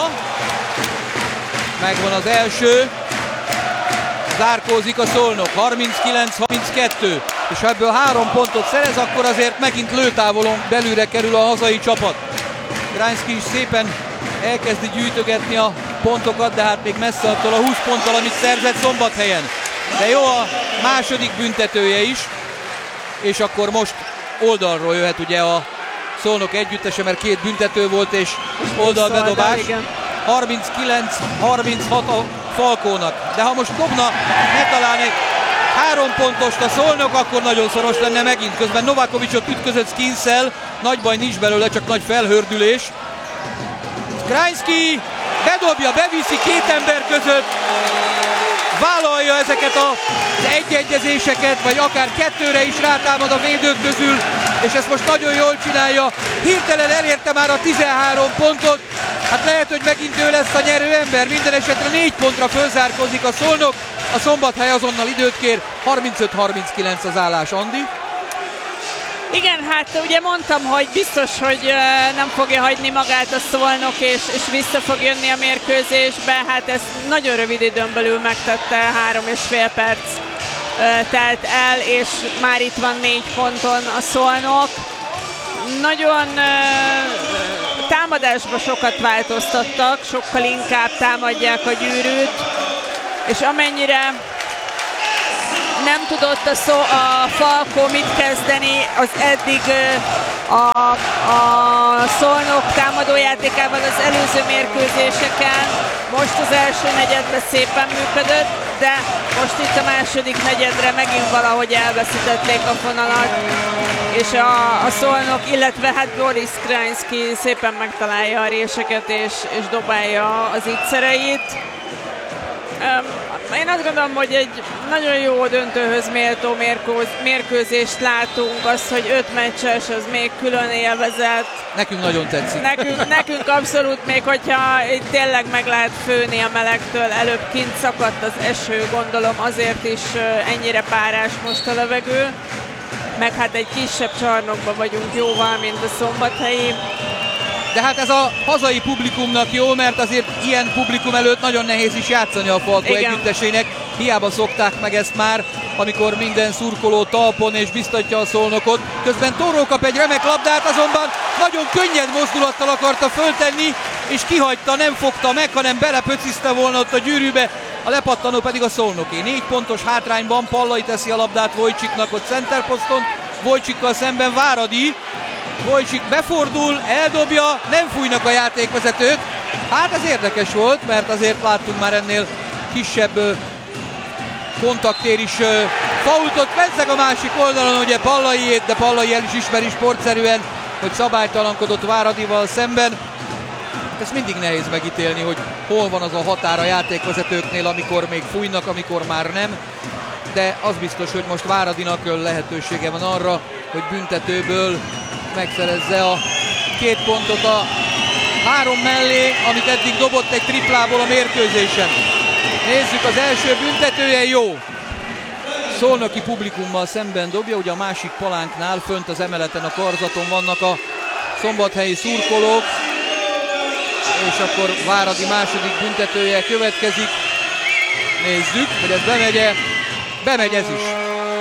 megvan az első, zárkózik a Szolnok, 39-32, és ha ebből 3 pontot szerez, akkor azért megint lőtávolon belülre kerül a hazai csapat. Krajnski is szépen elkezdi gyűjtögetni a pontokat, de hát még messze attól a 20 ponttal, amit szerzett Szombathelyen. De jó a második büntetője is, és akkor most oldalról jöhet ugye a Szolnok együttese, mert 2 büntető volt és oldalbedobás. 39-36 a Falkónak. De ha most dobna, ne találni 3 pontost a Szolnok, akkor nagyon szoros lenne megint. Közben Novakovicsot ütközött Skinssel, nagy baj nincs belőle, csak nagy felhördülés. Krajnski bedobja, beviszi 2 ember között, vállalja ezeket az egyegyezéseket, vagy akár 2-re is rátámad a védők közül, és ezt most nagyon jól csinálja. Hirtelen elérte már a 13 pontot, hát lehet, hogy megint ő lesz a nyerő ember. Minden esetre 4 pontra fölzárkózik a Szolnok, a Szombathely azonnal időt kér, 35-39 az állás. Andi? Igen, hát ugye mondtam, hogy biztos, hogy nem fogja hagyni magát a Szolnok, és vissza fog jönni a mérkőzésbe. Hát ezt nagyon rövid időn belül megtette, 3,5 perc telt el, és már itt van 4 ponton a Szolnok. Nagyon támadásban sokat változtattak, sokkal inkább támadják a Gyűrűt, és amennyire nem tudott a Falko mit kezdeni az eddig a Szolnok támadójátékával az előző mérkőzéseken. Most az első negyedben szépen működött, de most itt a második negyedre megint valahogy elveszítették a fonalat, és a Szolnok, illetve hát Boris Krajnszky szépen megtalálja a réseket és dobálja az ígyszereit. Én azt gondolom, hogy egy nagyon jó döntőhöz méltó mérkőzést látunk, az, hogy 5 meccses, az még külön élvezett. Nekünk nagyon tetszik. Nekünk abszolút, még hogyha tényleg meg lehet főni a melegtől, előbb kint szakadt az eső, gondolom azért is ennyire párás most a levegő, meg hát egy kisebb csarnokban vagyunk jóval, mint a szombathelyi. De hát ez a hazai publikumnak jó, mert azért ilyen publikum előtt nagyon nehéz is játszani a Falko együttesének. Hiába szokták meg ezt már, amikor minden szurkoló talpon és biztatja a Szolnokot. Közben Tóró kap egy remek labdát, azonban nagyon könnyed mozdulattal akarta föltenni, és kihagyta, nem fogta meg, hanem belepöciszte volna ott a Gyűrűbe. A lepattanó pedig a Szolnoké. 4 pontos hátrányban Pallai teszi a labdát Vojcsiknak ott centerposzton. Vojcsikkal szemben Váradi. Vojcsik befordul, eldobja, nem fújnak a játékvezetők. Hát ez érdekes volt, mert azért láttunk már ennél kisebb kontaktér is faultot. Pezzeg a másik oldalon ugye Pallaiét, de Pallai el is ismeri sportszerűen, hogy szabálytalankodott Váradival szemben. Ezt mindig nehéz megítélni, hogy hol van az a határ a játékvezetőknél, amikor még fújnak, amikor már nem. De az biztos, hogy most Váradinak lehetősége van arra, hogy büntetőből megszerezze a 2 pontot a 3 mellé, amit eddig dobott egy triplából a mérkőzésen. Nézzük, az első büntetője jó. Szolnoki publikummal szemben dobja, ugye a másik palánknál fönt az emeleten a karzaton vannak a szombathelyi szurkolók, és akkor Váradi második büntetője következik. Nézzük, hogy ez bemegy-e. Bemegy ez is.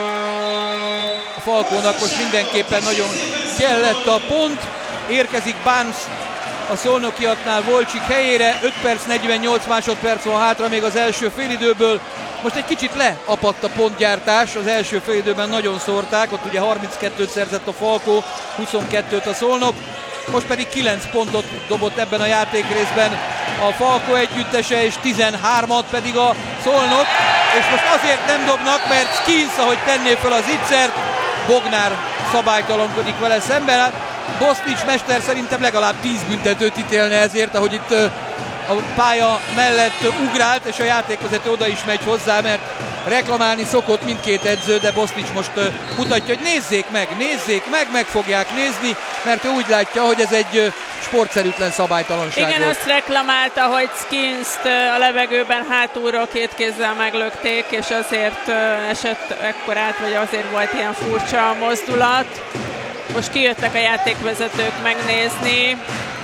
A Falkónak most mindenképpen nagyon kellett a pont. Érkezik Barnes a szolnokiaknál Volcsik helyére. 5 perc 48 másodperc van hátra még az első félidőből. Most egy kicsit leapadt a pontgyártás, az első félidőben nagyon szórták, ott ugye 32-t szerzett a Falkó, 22-t a Szolnok, most pedig 9 pontot dobott ebben a játékrészben a Falkó együttese, és 13-at pedig a Szolnok, és most azért nem dobnak, mert Skins, ahogy tenné fel az ittszert, Bognár szabálytalankodik vele szemben. Hát Bosznics mester szerintem legalább 10 büntetőt ítélne ezért, ahogy itt a pálya mellett ugrált, és a játékvezető oda is megy hozzá, mert reklamálni szokott mindkét edző, de Bosznics most mutatja, hogy nézzék meg fogják nézni, mert ő úgy látja, hogy ez egy sportszerűtlen szabálytalanság. Igen, volt. azt reklamálta, hogy Skinst a levegőben hátulról 2 kézzel meglökték, és azért esett ekkorát, vagy azért volt ilyen furcsa a mozdulat. Most kijöttek a játékvezetők megnézni.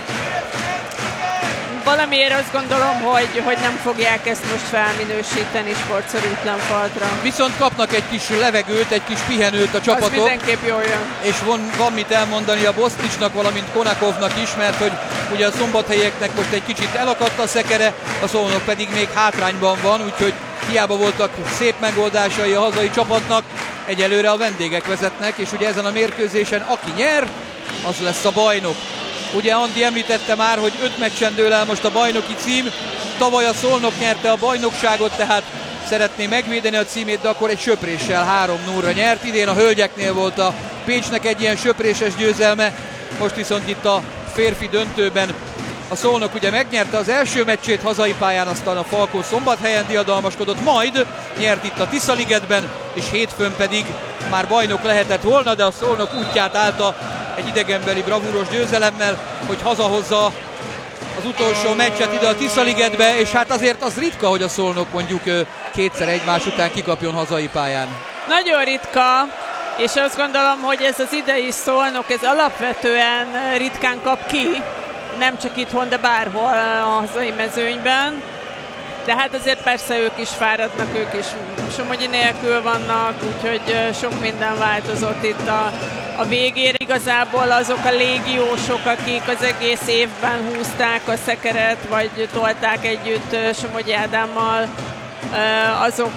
Valamiért azt gondolom, hogy nem fogják ezt most felminősíteni sportszerűtlen faltra. Viszont kapnak egy kis levegőt, egy kis pihenőt a csapatok. Az mindenképp jól jön. És van mit elmondani a Bosznicsnak, valamint Konakovnak is, mert hogy ugye a szombathelyeknek most egy kicsit elakadt a szekere, a Szolnok pedig még hátrányban van, úgyhogy hiába voltak szép megoldásai a hazai csapatnak, egyelőre a vendégek vezetnek, és ugye ezen a mérkőzésen aki nyer, az lesz a bajnok. Ugye Andi említette már, hogy 5 meccsen dől el most a bajnoki cím. Tavaly a Szolnok nyerte a bajnokságot, tehát szeretné megvédeni a címét, de akkor egy söpréssel 3-0-ra nyert. Idén a hölgyeknél volt a Pécsnek egy ilyen söpréses győzelme, most viszont itt a férfi döntőben a Szolnok ugye megnyerte az első meccsét hazai pályán, aztán a Falkó Szombathelyen diadalmaskodott, majd nyert itt a Tiszaligetben, és hétfőn pedig már bajnok lehetett volna, de a Szolnok útját állta egy idegenbeli bravúros győzelemmel, hogy hazahozza az utolsó meccset ide a Tiszaligetbe, és hát azért az ritka, hogy a Szolnok mondjuk kétszer egymás után kikapjon hazai pályán. Nagyon ritka, és azt gondolom, hogy ez az idei Szolnok, ez alapvetően ritkán kap ki, nem csak itthon, de bárhol a hazai mezőnyben. de hát azért persze ők is fáradnak, ők is Somogyi nélkül vannak, úgyhogy sok minden változott itt a végére. Igazából azok a légiósok, akik az egész évben húzták a szekeret, vagy tolták együtt Somogyi Ádámmal, azok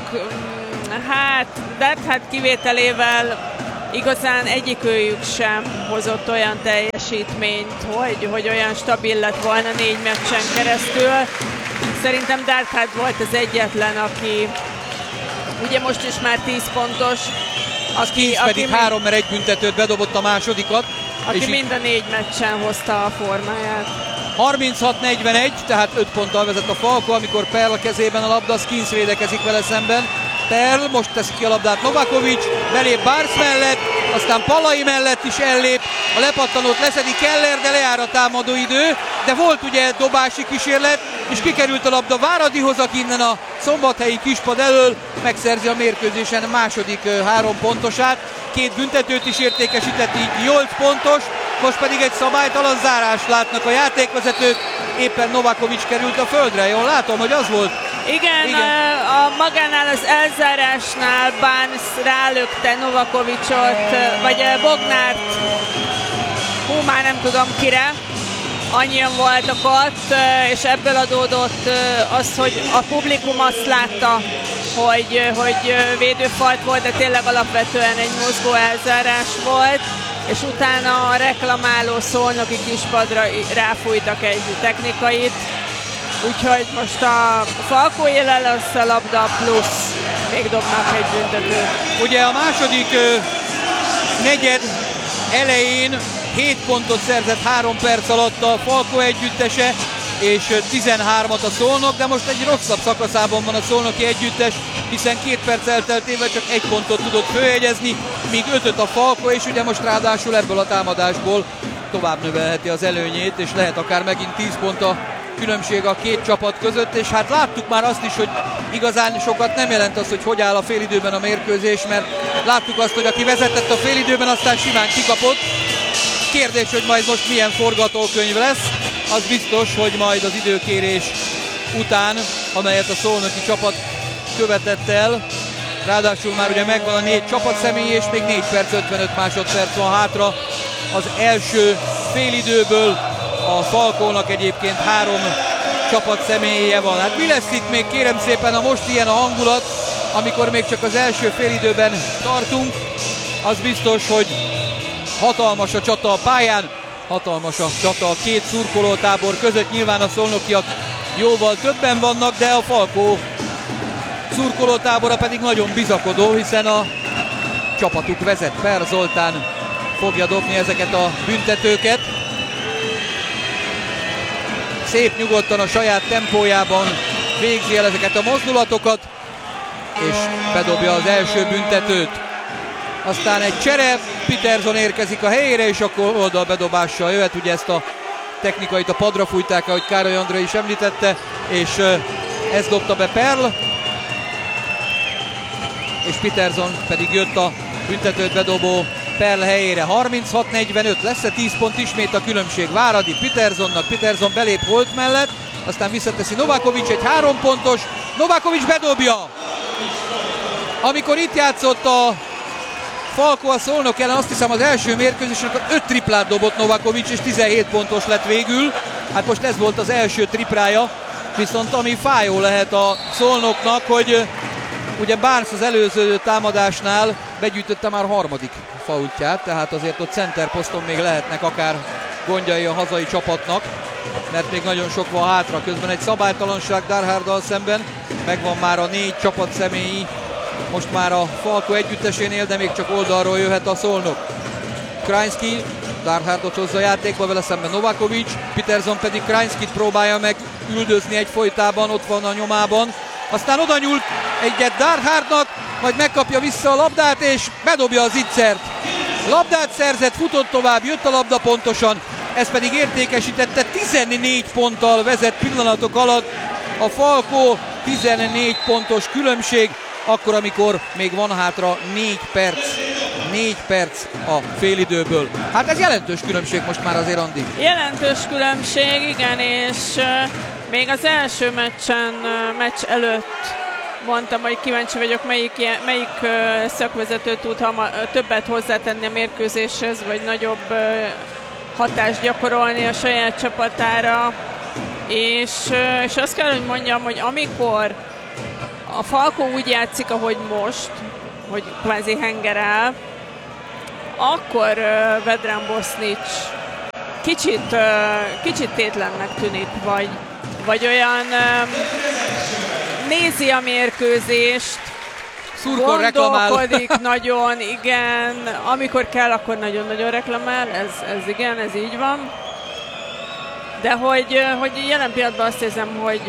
hát kivételével igazán egyikőjük sem hozott olyan teljesítményt, hogy olyan stabil lett volna 4 meccsen keresztül. Szerintem Darkhard volt az egyetlen, aki ugye most is már 10 pontos. Aki pedig 3-1 büntetőt bedobott a másodikat. Aki mind a 4 meccsen hozta a formáját. 36-41, tehát 5 ponttal vezet a Falko, amikor Perl kezében a labda, Skins védekezik vele szemben. Perl most teszi ki a labdát Novakovic, belép Barnes mellett, aztán Palai mellett is ellép, a lepattanót leszedi Keller, de lejár a támadó idő, de volt ugye dobási kísérlet, és kikerült a labda Váradihoz, aki innen a szombathelyi kispad elől megszerzi a mérkőzésen második 3 pontosát. 2 büntetőt is értékesített, így 8 pontos, most pedig egy szabálytalan zárást látnak a játékvezetők, éppen Novakovic került a földre, jól látom, hogy az volt? Igen. A magánál az elzárásnál Barnes rálökte Novakovicot, vagy Bognárt, már nem tudom kire, annyian voltak ott, és ebből adódott az, hogy a publikum azt látta, hogy védőfalt volt, de tényleg alapvetően egy mozgó elzárás volt, és utána a reklamáló szolnoki kispadra ráfújtak egy technikait, úgyhogy most a Falko élen lesz a labda, plusz még dobnak egy büntetőt. Ugye a második negyed elején 7 pontot szerzett 3 perc alatt a Falko együttese, és 13-at a Szolnok, de most egy rosszabb szakaszában van a szolnoki együttes, hiszen 2 perc elteltével csak 1 pontot tudott főjegyezni, míg 5-öt a Falko, és ugye most ráadásul ebből a támadásból tovább növelheti az előnyét, és lehet akár megint 10 pont a különbség a 2 csapat között, és hát láttuk már azt is, hogy igazán sokat nem jelent az, hogy áll a félidőben a mérkőzés, mert láttuk azt, hogy aki vezetett a félidőben, aztán simán kikapott. Kérdés, hogy majd most milyen forgatókönyv lesz, az biztos, hogy majd az időkérés után, amelyet a szolnoki csapat követett el, ráadásul már ugye megvan a 4 csapatszemély, és még 4 perc 55 másodperc van hátra az első félidőből. A Falkónak egyébként 3 csapatszemélyje van. Hát mi lesz itt még, kérem szépen, ha most ilyen a hangulat, amikor még csak az első félidőben tartunk, az biztos, hogy hatalmas a csata a pályán, hatalmas a csata a 2 szurkolótábor között. Nyilván a szolnokiak jóval többen vannak, de a Falkó szurkolótábora pedig nagyon bizakodó, hiszen a csapatuk vezet. Per Zoltán fogja dobni ezeket a büntetőket. Szép nyugodtan a saját tempójában végzi el ezeket a mozdulatokat, és bedobja az első büntetőt. Aztán egy csere, Peterson érkezik a helyére, és akkor oldalbedobással jöhet. Ugye ezt a technikait a padra fújták, ahogy Károly Andrei is említette, és ezt dobta be Perl, és Peterson pedig jött a büntetőt bedobó Perl helyére. 36-45, lesz-e 10 pont ismét a különbség Váradi Petersonnak, Peterson belép Holt mellett, aztán visszateszi Novakovic, egy 3 pontos, Novakovic bedobja! Amikor itt játszott a Falko a Szolnok ellen, azt hiszem az első mérkőzésen, akkor 5 triplát dobott Novakovic, és 17 pontos lett végül. Hát most ez volt az első triplája, viszont ami fájó lehet a Szolnoknak, hogy ugye Barnes az előző támadásnál begyűjtötte már 3. faultját, tehát azért ott center poszton még lehetnek akár gondjai a hazai csapatnak, mert még nagyon sok van hátra. Közben egy szabálytalanság Darharddal szemben, megvan már a 4 csapatszemély most már a Falko együttesénél, de még csak oldalról jöhet a Szolnok. Krajinski Darhardot hozza a játékba, vele szemben Novakovic, Peterson pedig Krajinskit próbálja meg üldözni egyfolytában, ott van a nyomában. Aztán oda nyúlt egyet Darhardnak, majd megkapja vissza a labdát, és bedobja az ittszert. Labdát szerzett, futott tovább, jött a labda pontosan, ez pedig értékesítette, 14 ponttal vezet pillanatok alatt a Falko, 14 pontos különbség, akkor, amikor még van hátra 4 perc a félidőből. Hát ez jelentős különbség most már azért, Andi. Jelentős különbség, igen, és Még az első meccs előtt mondtam, hogy kíváncsi vagyok, melyik szakvezető tud többet hozzátenni a mérkőzéshez, vagy nagyobb hatást gyakorolni a saját csapatára. És azt kell, hogy mondjam, hogy amikor a Falco úgy játszik, ahogy most, hogy kvázi hengerel, akkor Vedran Bosnić kicsit tétlennek tűnik, vagy olyan nézi a mérkőzést, gondolkodik nagyon, igen, amikor kell, akkor nagyon-nagyon reklamál, ez igen, ez így van. De hogy jelen pillanatban azt érzem, hogy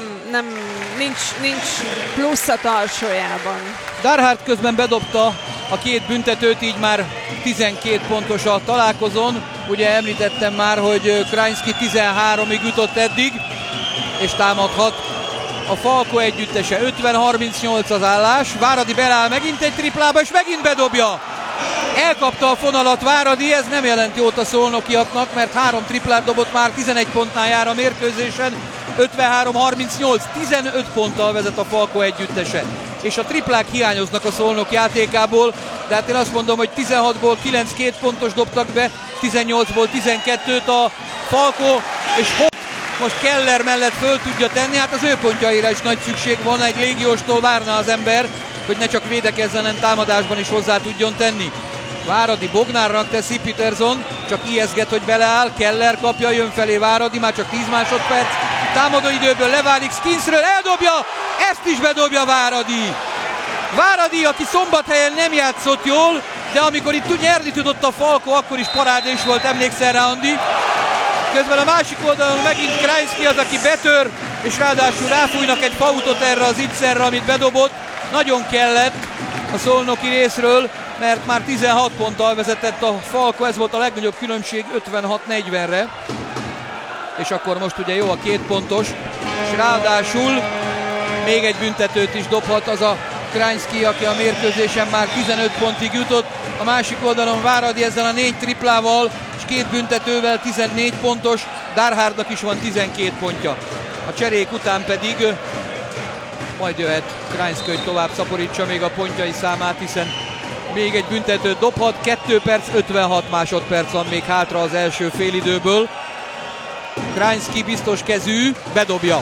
nincs plusz a tarsójában. Darhard közben bedobta a két büntetőt, így már 12 pontos a találkozón. Ugye említettem már, hogy Krainski 13-ig jutott eddig, és támadhat a Falco együttese. 50-38 az állás. Váradi beláll megint egy triplába, és megint bedobja. Elkapta a fonalat Váradi, ez nem jelent jót a szolnokiaknak, mert 3 triplát dobott már, 11 pontnál jár a mérkőzésen. 53-38, 15 ponttal vezet a Falco együttese. És a triplák hiányoznak a Szolnok játékából, de hát én azt mondom, hogy 16-ból 9 2 pontos dobtak be, 18-ból 12-t a Falco, és most Keller mellett föl tudja tenni, hát az ő pontjaira is nagy szükség van, egy légióstól várna az ember, hogy ne csak védekezzen, hanem támadásban is hozzá tudjon tenni. Váradi Bognárnak teszi, Peterson csak ijeszget, hogy beleáll, Keller kapja, jön felé Váradi, már csak 10 másodperc, támadó időből leválik Skinsről, eldobja, ezt is bedobja Váradi. Váradi, aki Szombathelyen nem játszott jól, de amikor itt nyerni tudott a Falco, akkor is parádés volt, emlékszel rá, Andi? Közben a másik oldalon megint Krainski az, aki betör, és ráadásul ráfújnak egy fautot erre az Itzerre, amit bedobott. Nagyon kellett a szolnoki részről, mert már 16 ponttal vezetett a Falco, ez volt a legnagyobb különbség 56-40-re. És akkor most ugye jó a 2 pontos, és ráadásul még egy büntetőt is dobhat az a Krainski, aki a mérkőzésen már 15 pontig jutott. A másik oldalon Váradi ezzel a 4 triplával és 2 büntetővel 14 pontos, Darhardnak is van 12 pontja. A cserék után pedig majd jöhet Krainski, hogy tovább szaporítsa még a pontjai számát, hiszen még egy büntetőt dobhat. 2 perc 56 másodperc van még hátra az első félidőből. Krainski biztos kezű, bedobja.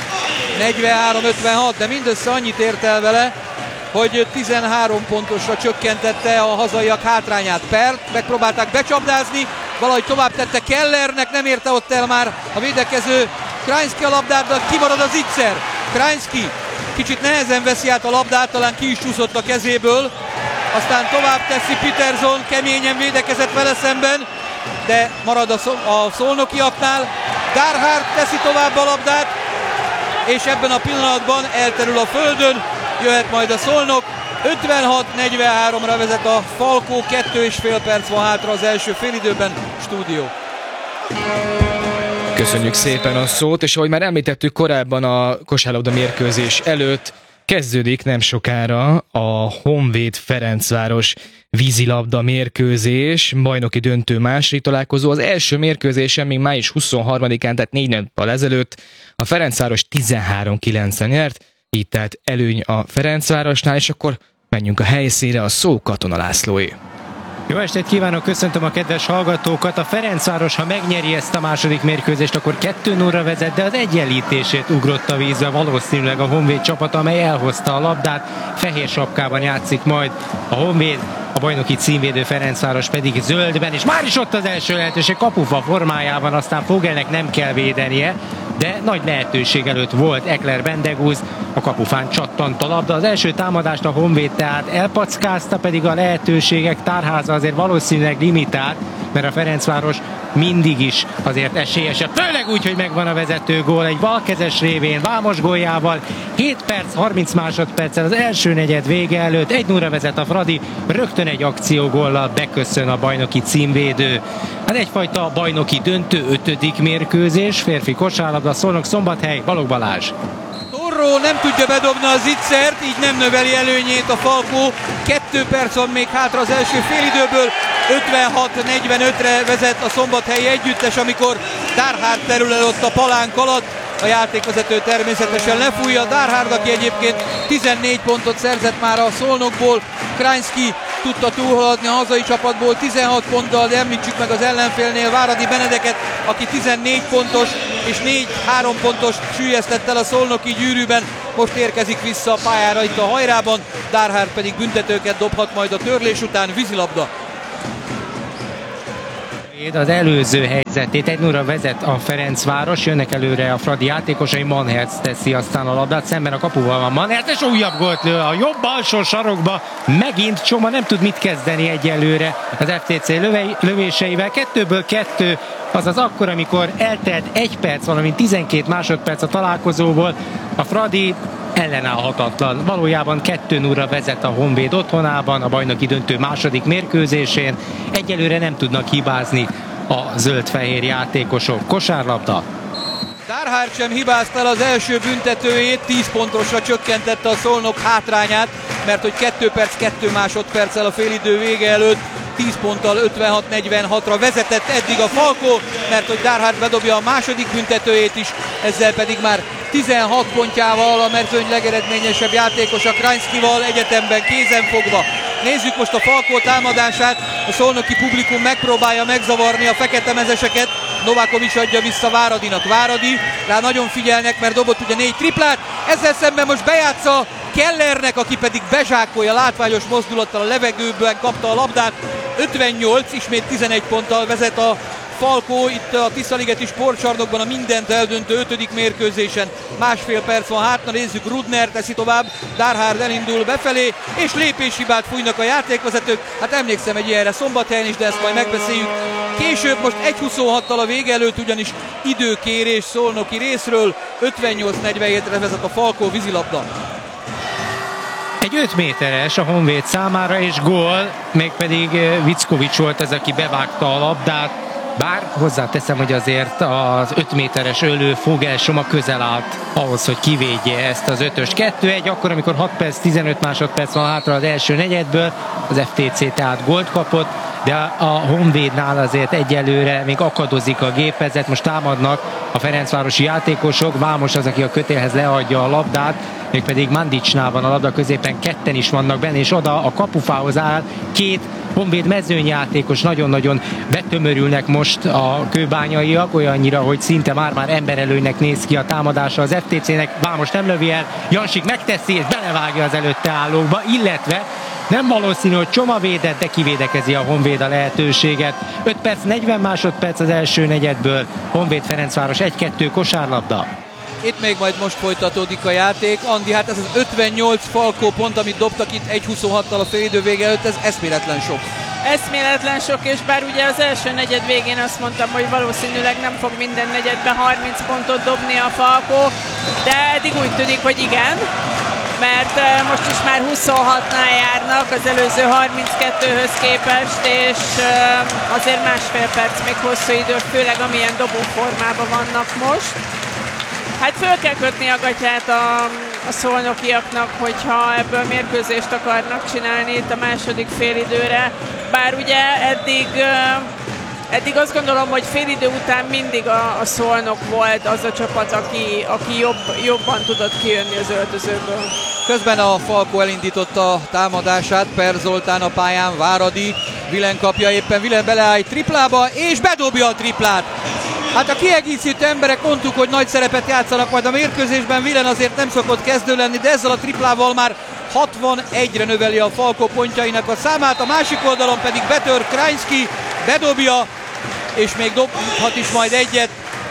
43-56, de mindössze annyit ért el vele, hogy 13 pontosra csökkentette a hazaiak hátrányát. Pert megpróbálták becsapdázni, valahogy tovább tette Kellernek, nem érte ott el már a védekező Krainski a labdát, de kimarad az Itzer. Krainski kicsit nehezen veszi át a labdát, talán ki is csúszott a kezéből, aztán tovább teszi Peterson, keményen védekezett vele szemben, de marad a szolnokiaknál. Darhard teszi tovább a labdát, és ebben a pillanatban elterül a földön, jöhet majd a Szolnok. 56-43-ra vezet a Falco, 2,5 perc van hátra az első félidőben. Stúdió. Köszönjük szépen a szót, és ahogy már említettük korábban a kosárlabda mérkőzés előtt, kezdődik nem sokára a Honvéd Ferencváros vízilabda mérkőzés, bajnoki döntő második találkozó. Az első mérkőzésen még május 23-án, tehát 4 nappal ezelőtt a Ferencváros 13-9-en nyert, így tehát előny a Ferencvárosnál, és akkor menjünk a helyszínre, a szó Katona Lászlóé. Jó estét kívánok, köszöntöm a kedves hallgatókat. A Ferencváros, ha megnyeri ezt a második mérkőzést, akkor 2-0-ra vezet, de az egyenlítését ugrott a vízbe valószínűleg a Honvéd csapata, amely elhozta a labdát. Fehér sapkában játszik majd a Honvéd, a bajnoki címvédő Ferencváros pedig zöldben, és már is ott az első lehetőség kapufa formájában, aztán Fogelnek nem kell védenie, de nagy lehetőség előtt volt Ekler Bendegúz, a kapufán csattant a labda. Az első támadást a Honvéd tehát elpackázta, pedig a lehetőségek tárháza azért valószínűleg limitált, mert a Ferencváros mindig is azért esélyesebb, főleg úgy, hogy megvan a vezető gól egy balkezes révén, Vámos góljával, 7 perc, 30 másodperccel az első negyed vége előtt 1-0-ra vezet a Fradi, rögtön egy akciógóllal beköszön a bajnoki címvédő. Hát egyfajta bajnoki döntő 5. mérkőzés, férfi kosárlabda, Szolnok-Szombathely, Balogh Balázs. Torró nem tudja bedobni az Itzert, így nem növeli előnyét a Falco. 2 perc van még hátra az első félidőből, 56-45-re vezet a Szombathelyi együttes, amikor Darhard terül el ott a palánk alatt. a játékvezető természetesen lefújja. Darhard, aki egyébként 14 pontot szerzett már a Szolnokból, Krajnszky tudta túlhaladni a hazai csapatból 16 ponttal, de említsük meg az ellenfélnél Váradi Benedeket, aki 14 pontos és 4-3 pontos süllyesztett el a szolnoki gyűrűben. Most érkezik vissza a pályára itt a Hajrában, Darhard pedig büntetőket dobhat majd a törlés után, vízilabda. Az előző helyzetét 1-0-ra vezet a Ferencváros, jönnek előre a Fradi játékosai, Manhertz teszi aztán a labdát, szemben a kapuval van Manhertz, és újabb gólt lő a jobb alsó sarokba, megint Csoma nem tud mit kezdeni egyelőre az FTC lövéseivel, 2-ből 2, azaz akkor, amikor eltelt 1 perc, valamint 12 másodperc a találkozóból, a Fradi ellenállhatatlan. Valójában 2-0-ra vezet a Honvéd otthonában, a bajnoki döntő második mérkőzésén. Egyelőre nem tudnak hibázni a zöld-fehér játékosok. Kosárlabda. Darhard sem hibázta el az első büntetőjét, 10 pontosra csökkentette a Szolnok hátrányát, mert hogy 2 perc 2 másodperccel a félidő vége előtt 10 ponttal 56-46-ra vezetett eddig a Falkó, mert hogy Darhard bedobja a második büntetőjét is, ezzel pedig már 16 pontjával a mezőny legeredményesebb játékosa Krajnszkival egyetemben kézen fogva. Nézzük most a Falkó támadását, a szolnoki publikum megpróbálja megzavarni a feketemezeseket, Novakovics adja vissza Váradinak. Váradi, rá nagyon figyelnek, mert dobott ugye 4 triplát, ezzel szemben most bejátsza Kellernek, aki pedig bezsákolja látványos mozdulattal a levegőben, kapta a labdát. 58, ismét 11 ponttal vezet a Falkó itt a Tiszaligeti sportcsarnokban a mindent eldöntő 5. mérkőzésen. Másfél perc van hátra, nézzük, Rudner teszi tovább, Darhard elindul befelé, és lépéshibát fújnak a játékvezetők. Hát emlékszem egy ilyenre Szombathelyen is, de ezt majd megbeszéljük később. Most 1:26-tal a vége előtt ugyanis időkérés szolnoki részről, 58-47-re vezet a Falkó, vízilabda. Egy 5 méteres a Honvéd számára, és gól, mégpedig Vickovics volt az, aki bevágta a labdát. Bár hozzáteszem, hogy azért az 5 méteres Ölő Fogelsoma közel állt ahhoz, hogy kivédje ezt az 5-ös. 2-1, akkor, amikor 6 perc, 15 másodperc van hátra az első negyedből, az FTC tehát gólt kapott, de a Honvédnál azért egyelőre még akadozik a gépezet, most támadnak a ferencvárosi játékosok, Vámos az, aki a kötélhez leadja a labdát, mégpedig Mandicsnál van a labda, középen ketten is vannak benne, és oda a kapufához áll 2 Honvéd mezőnyjátékos, nagyon-nagyon betömörülnek most a kőbányaiak, olyannyira, hogy szinte már emberelőnek néz ki a támadása az FTC-nek. Vámos nem lövi el, Jansik megteszi, és belevágja az előtte állókba, illetve nem valószínű, hogy Csoma védett, de kivédekezi a Honvéd a lehetőséget. 5 perc, 40 másodperc az első negyedből, Honvéd Ferencváros 1-2 kosárlabda. Itt még majd most folytatódik a játék. Andi, hát ez az 58 Falkó pont, amit dobtak itt 1:26-tal a félidő vége előtt, ez eszméletlen sok. Eszméletlen sok, és bár ugye az első negyed végén azt mondtam, hogy valószínűleg nem fog minden negyedben 30 pontot dobni a Falkó, de eddig úgy tűnik, hogy igen, mert most is már 26-nál járnak az előző 32-höz képest, és azért másfél perc még hosszú idő, főleg amilyen dobóformában vannak most. Hát föl kell kötni a gatyát a szolnokiaknak, hogyha ebből mérkőzést akarnak csinálni itt a második félidőre. Bár ugye eddig azt gondolom, hogy félidő után mindig a Szolnok volt az a csapat, aki jobban tudott kijönni az öltözőből. Közben a Falkó elindította a támadását, Per Zoltán a pályán, Váradi, Vilen kapja éppen, Vilen beleáll egy triplába, és bedobja a triplát. Hát a kiegészítő emberek mondtuk, hogy nagy szerepet játszanak majd a mérkőzésben, Vilen azért nem szokott kezdő lenni, de ezzel a triplával már 61-re növeli a Falkó pontjainak a számát, a másik oldalon pedig betör Krajnszky, bedobja, és még dobhat is majd egyet.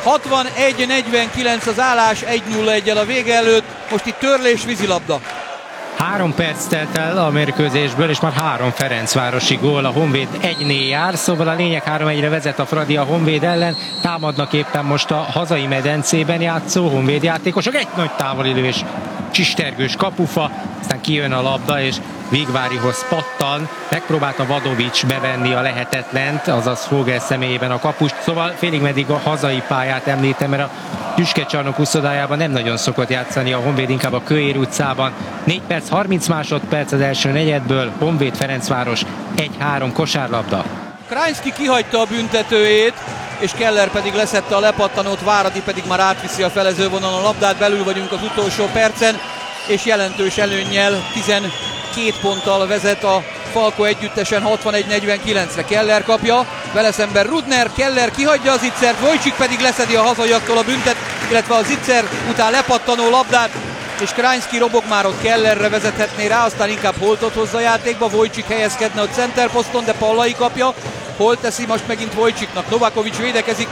61-49 az állás, 1-0-1-el a vége előtt, most itt törlés, vízilabda. 3 perc telt el a mérkőzésből, és már 3 ferencvárosi gól, a Honvéd 1-nél jár, szóval a lényeg 3-1-re vezet a Fradi a Honvéd ellen, támadnak éppen most a hazai medencében játszó Honvéd játékosok, egy nagy távoli lövés, Csistergős kapufa, aztán kijön a labda, és Vigvárihoz pattan, megpróbálta Vadovics bevenni a lehetetlent, azaz Fogel személyében a kapust, szóval félig meddig a hazai pályát említem, mert a Tüskecsarnok uszodájában nem nagyon szokott játszani a Honvéd, inkább a Kőér utcában. 4 perc, 30 másodperc az első negyedből, Honvéd Ferencváros 1-3 kosárlabda. Krajnszky kihagyta a büntetőjét, és Keller pedig leszette a lepattanót, Váradi pedig már átviszi a felezővonalon a labdát, belül vagyunk az utolsó percen, és jelentős előnnyel 12 ponttal vezet a Falko együttesen 61-49-re. Keller kapja, vele szemben Rudner, Keller kihagyja az Zitzert, Wojcik pedig leszedi a hazaiaktól a büntet, illetve a Zitzer után lepattanó labdát, és Krajinski robog már ott Kellerre vezethetné rá, aztán inkább Holtot hozza a játékba, Wojcik helyezkedne ott centerposzton, de Pallai kapja, Holt teszi most megint Wojciknak, Novakovic védekezik,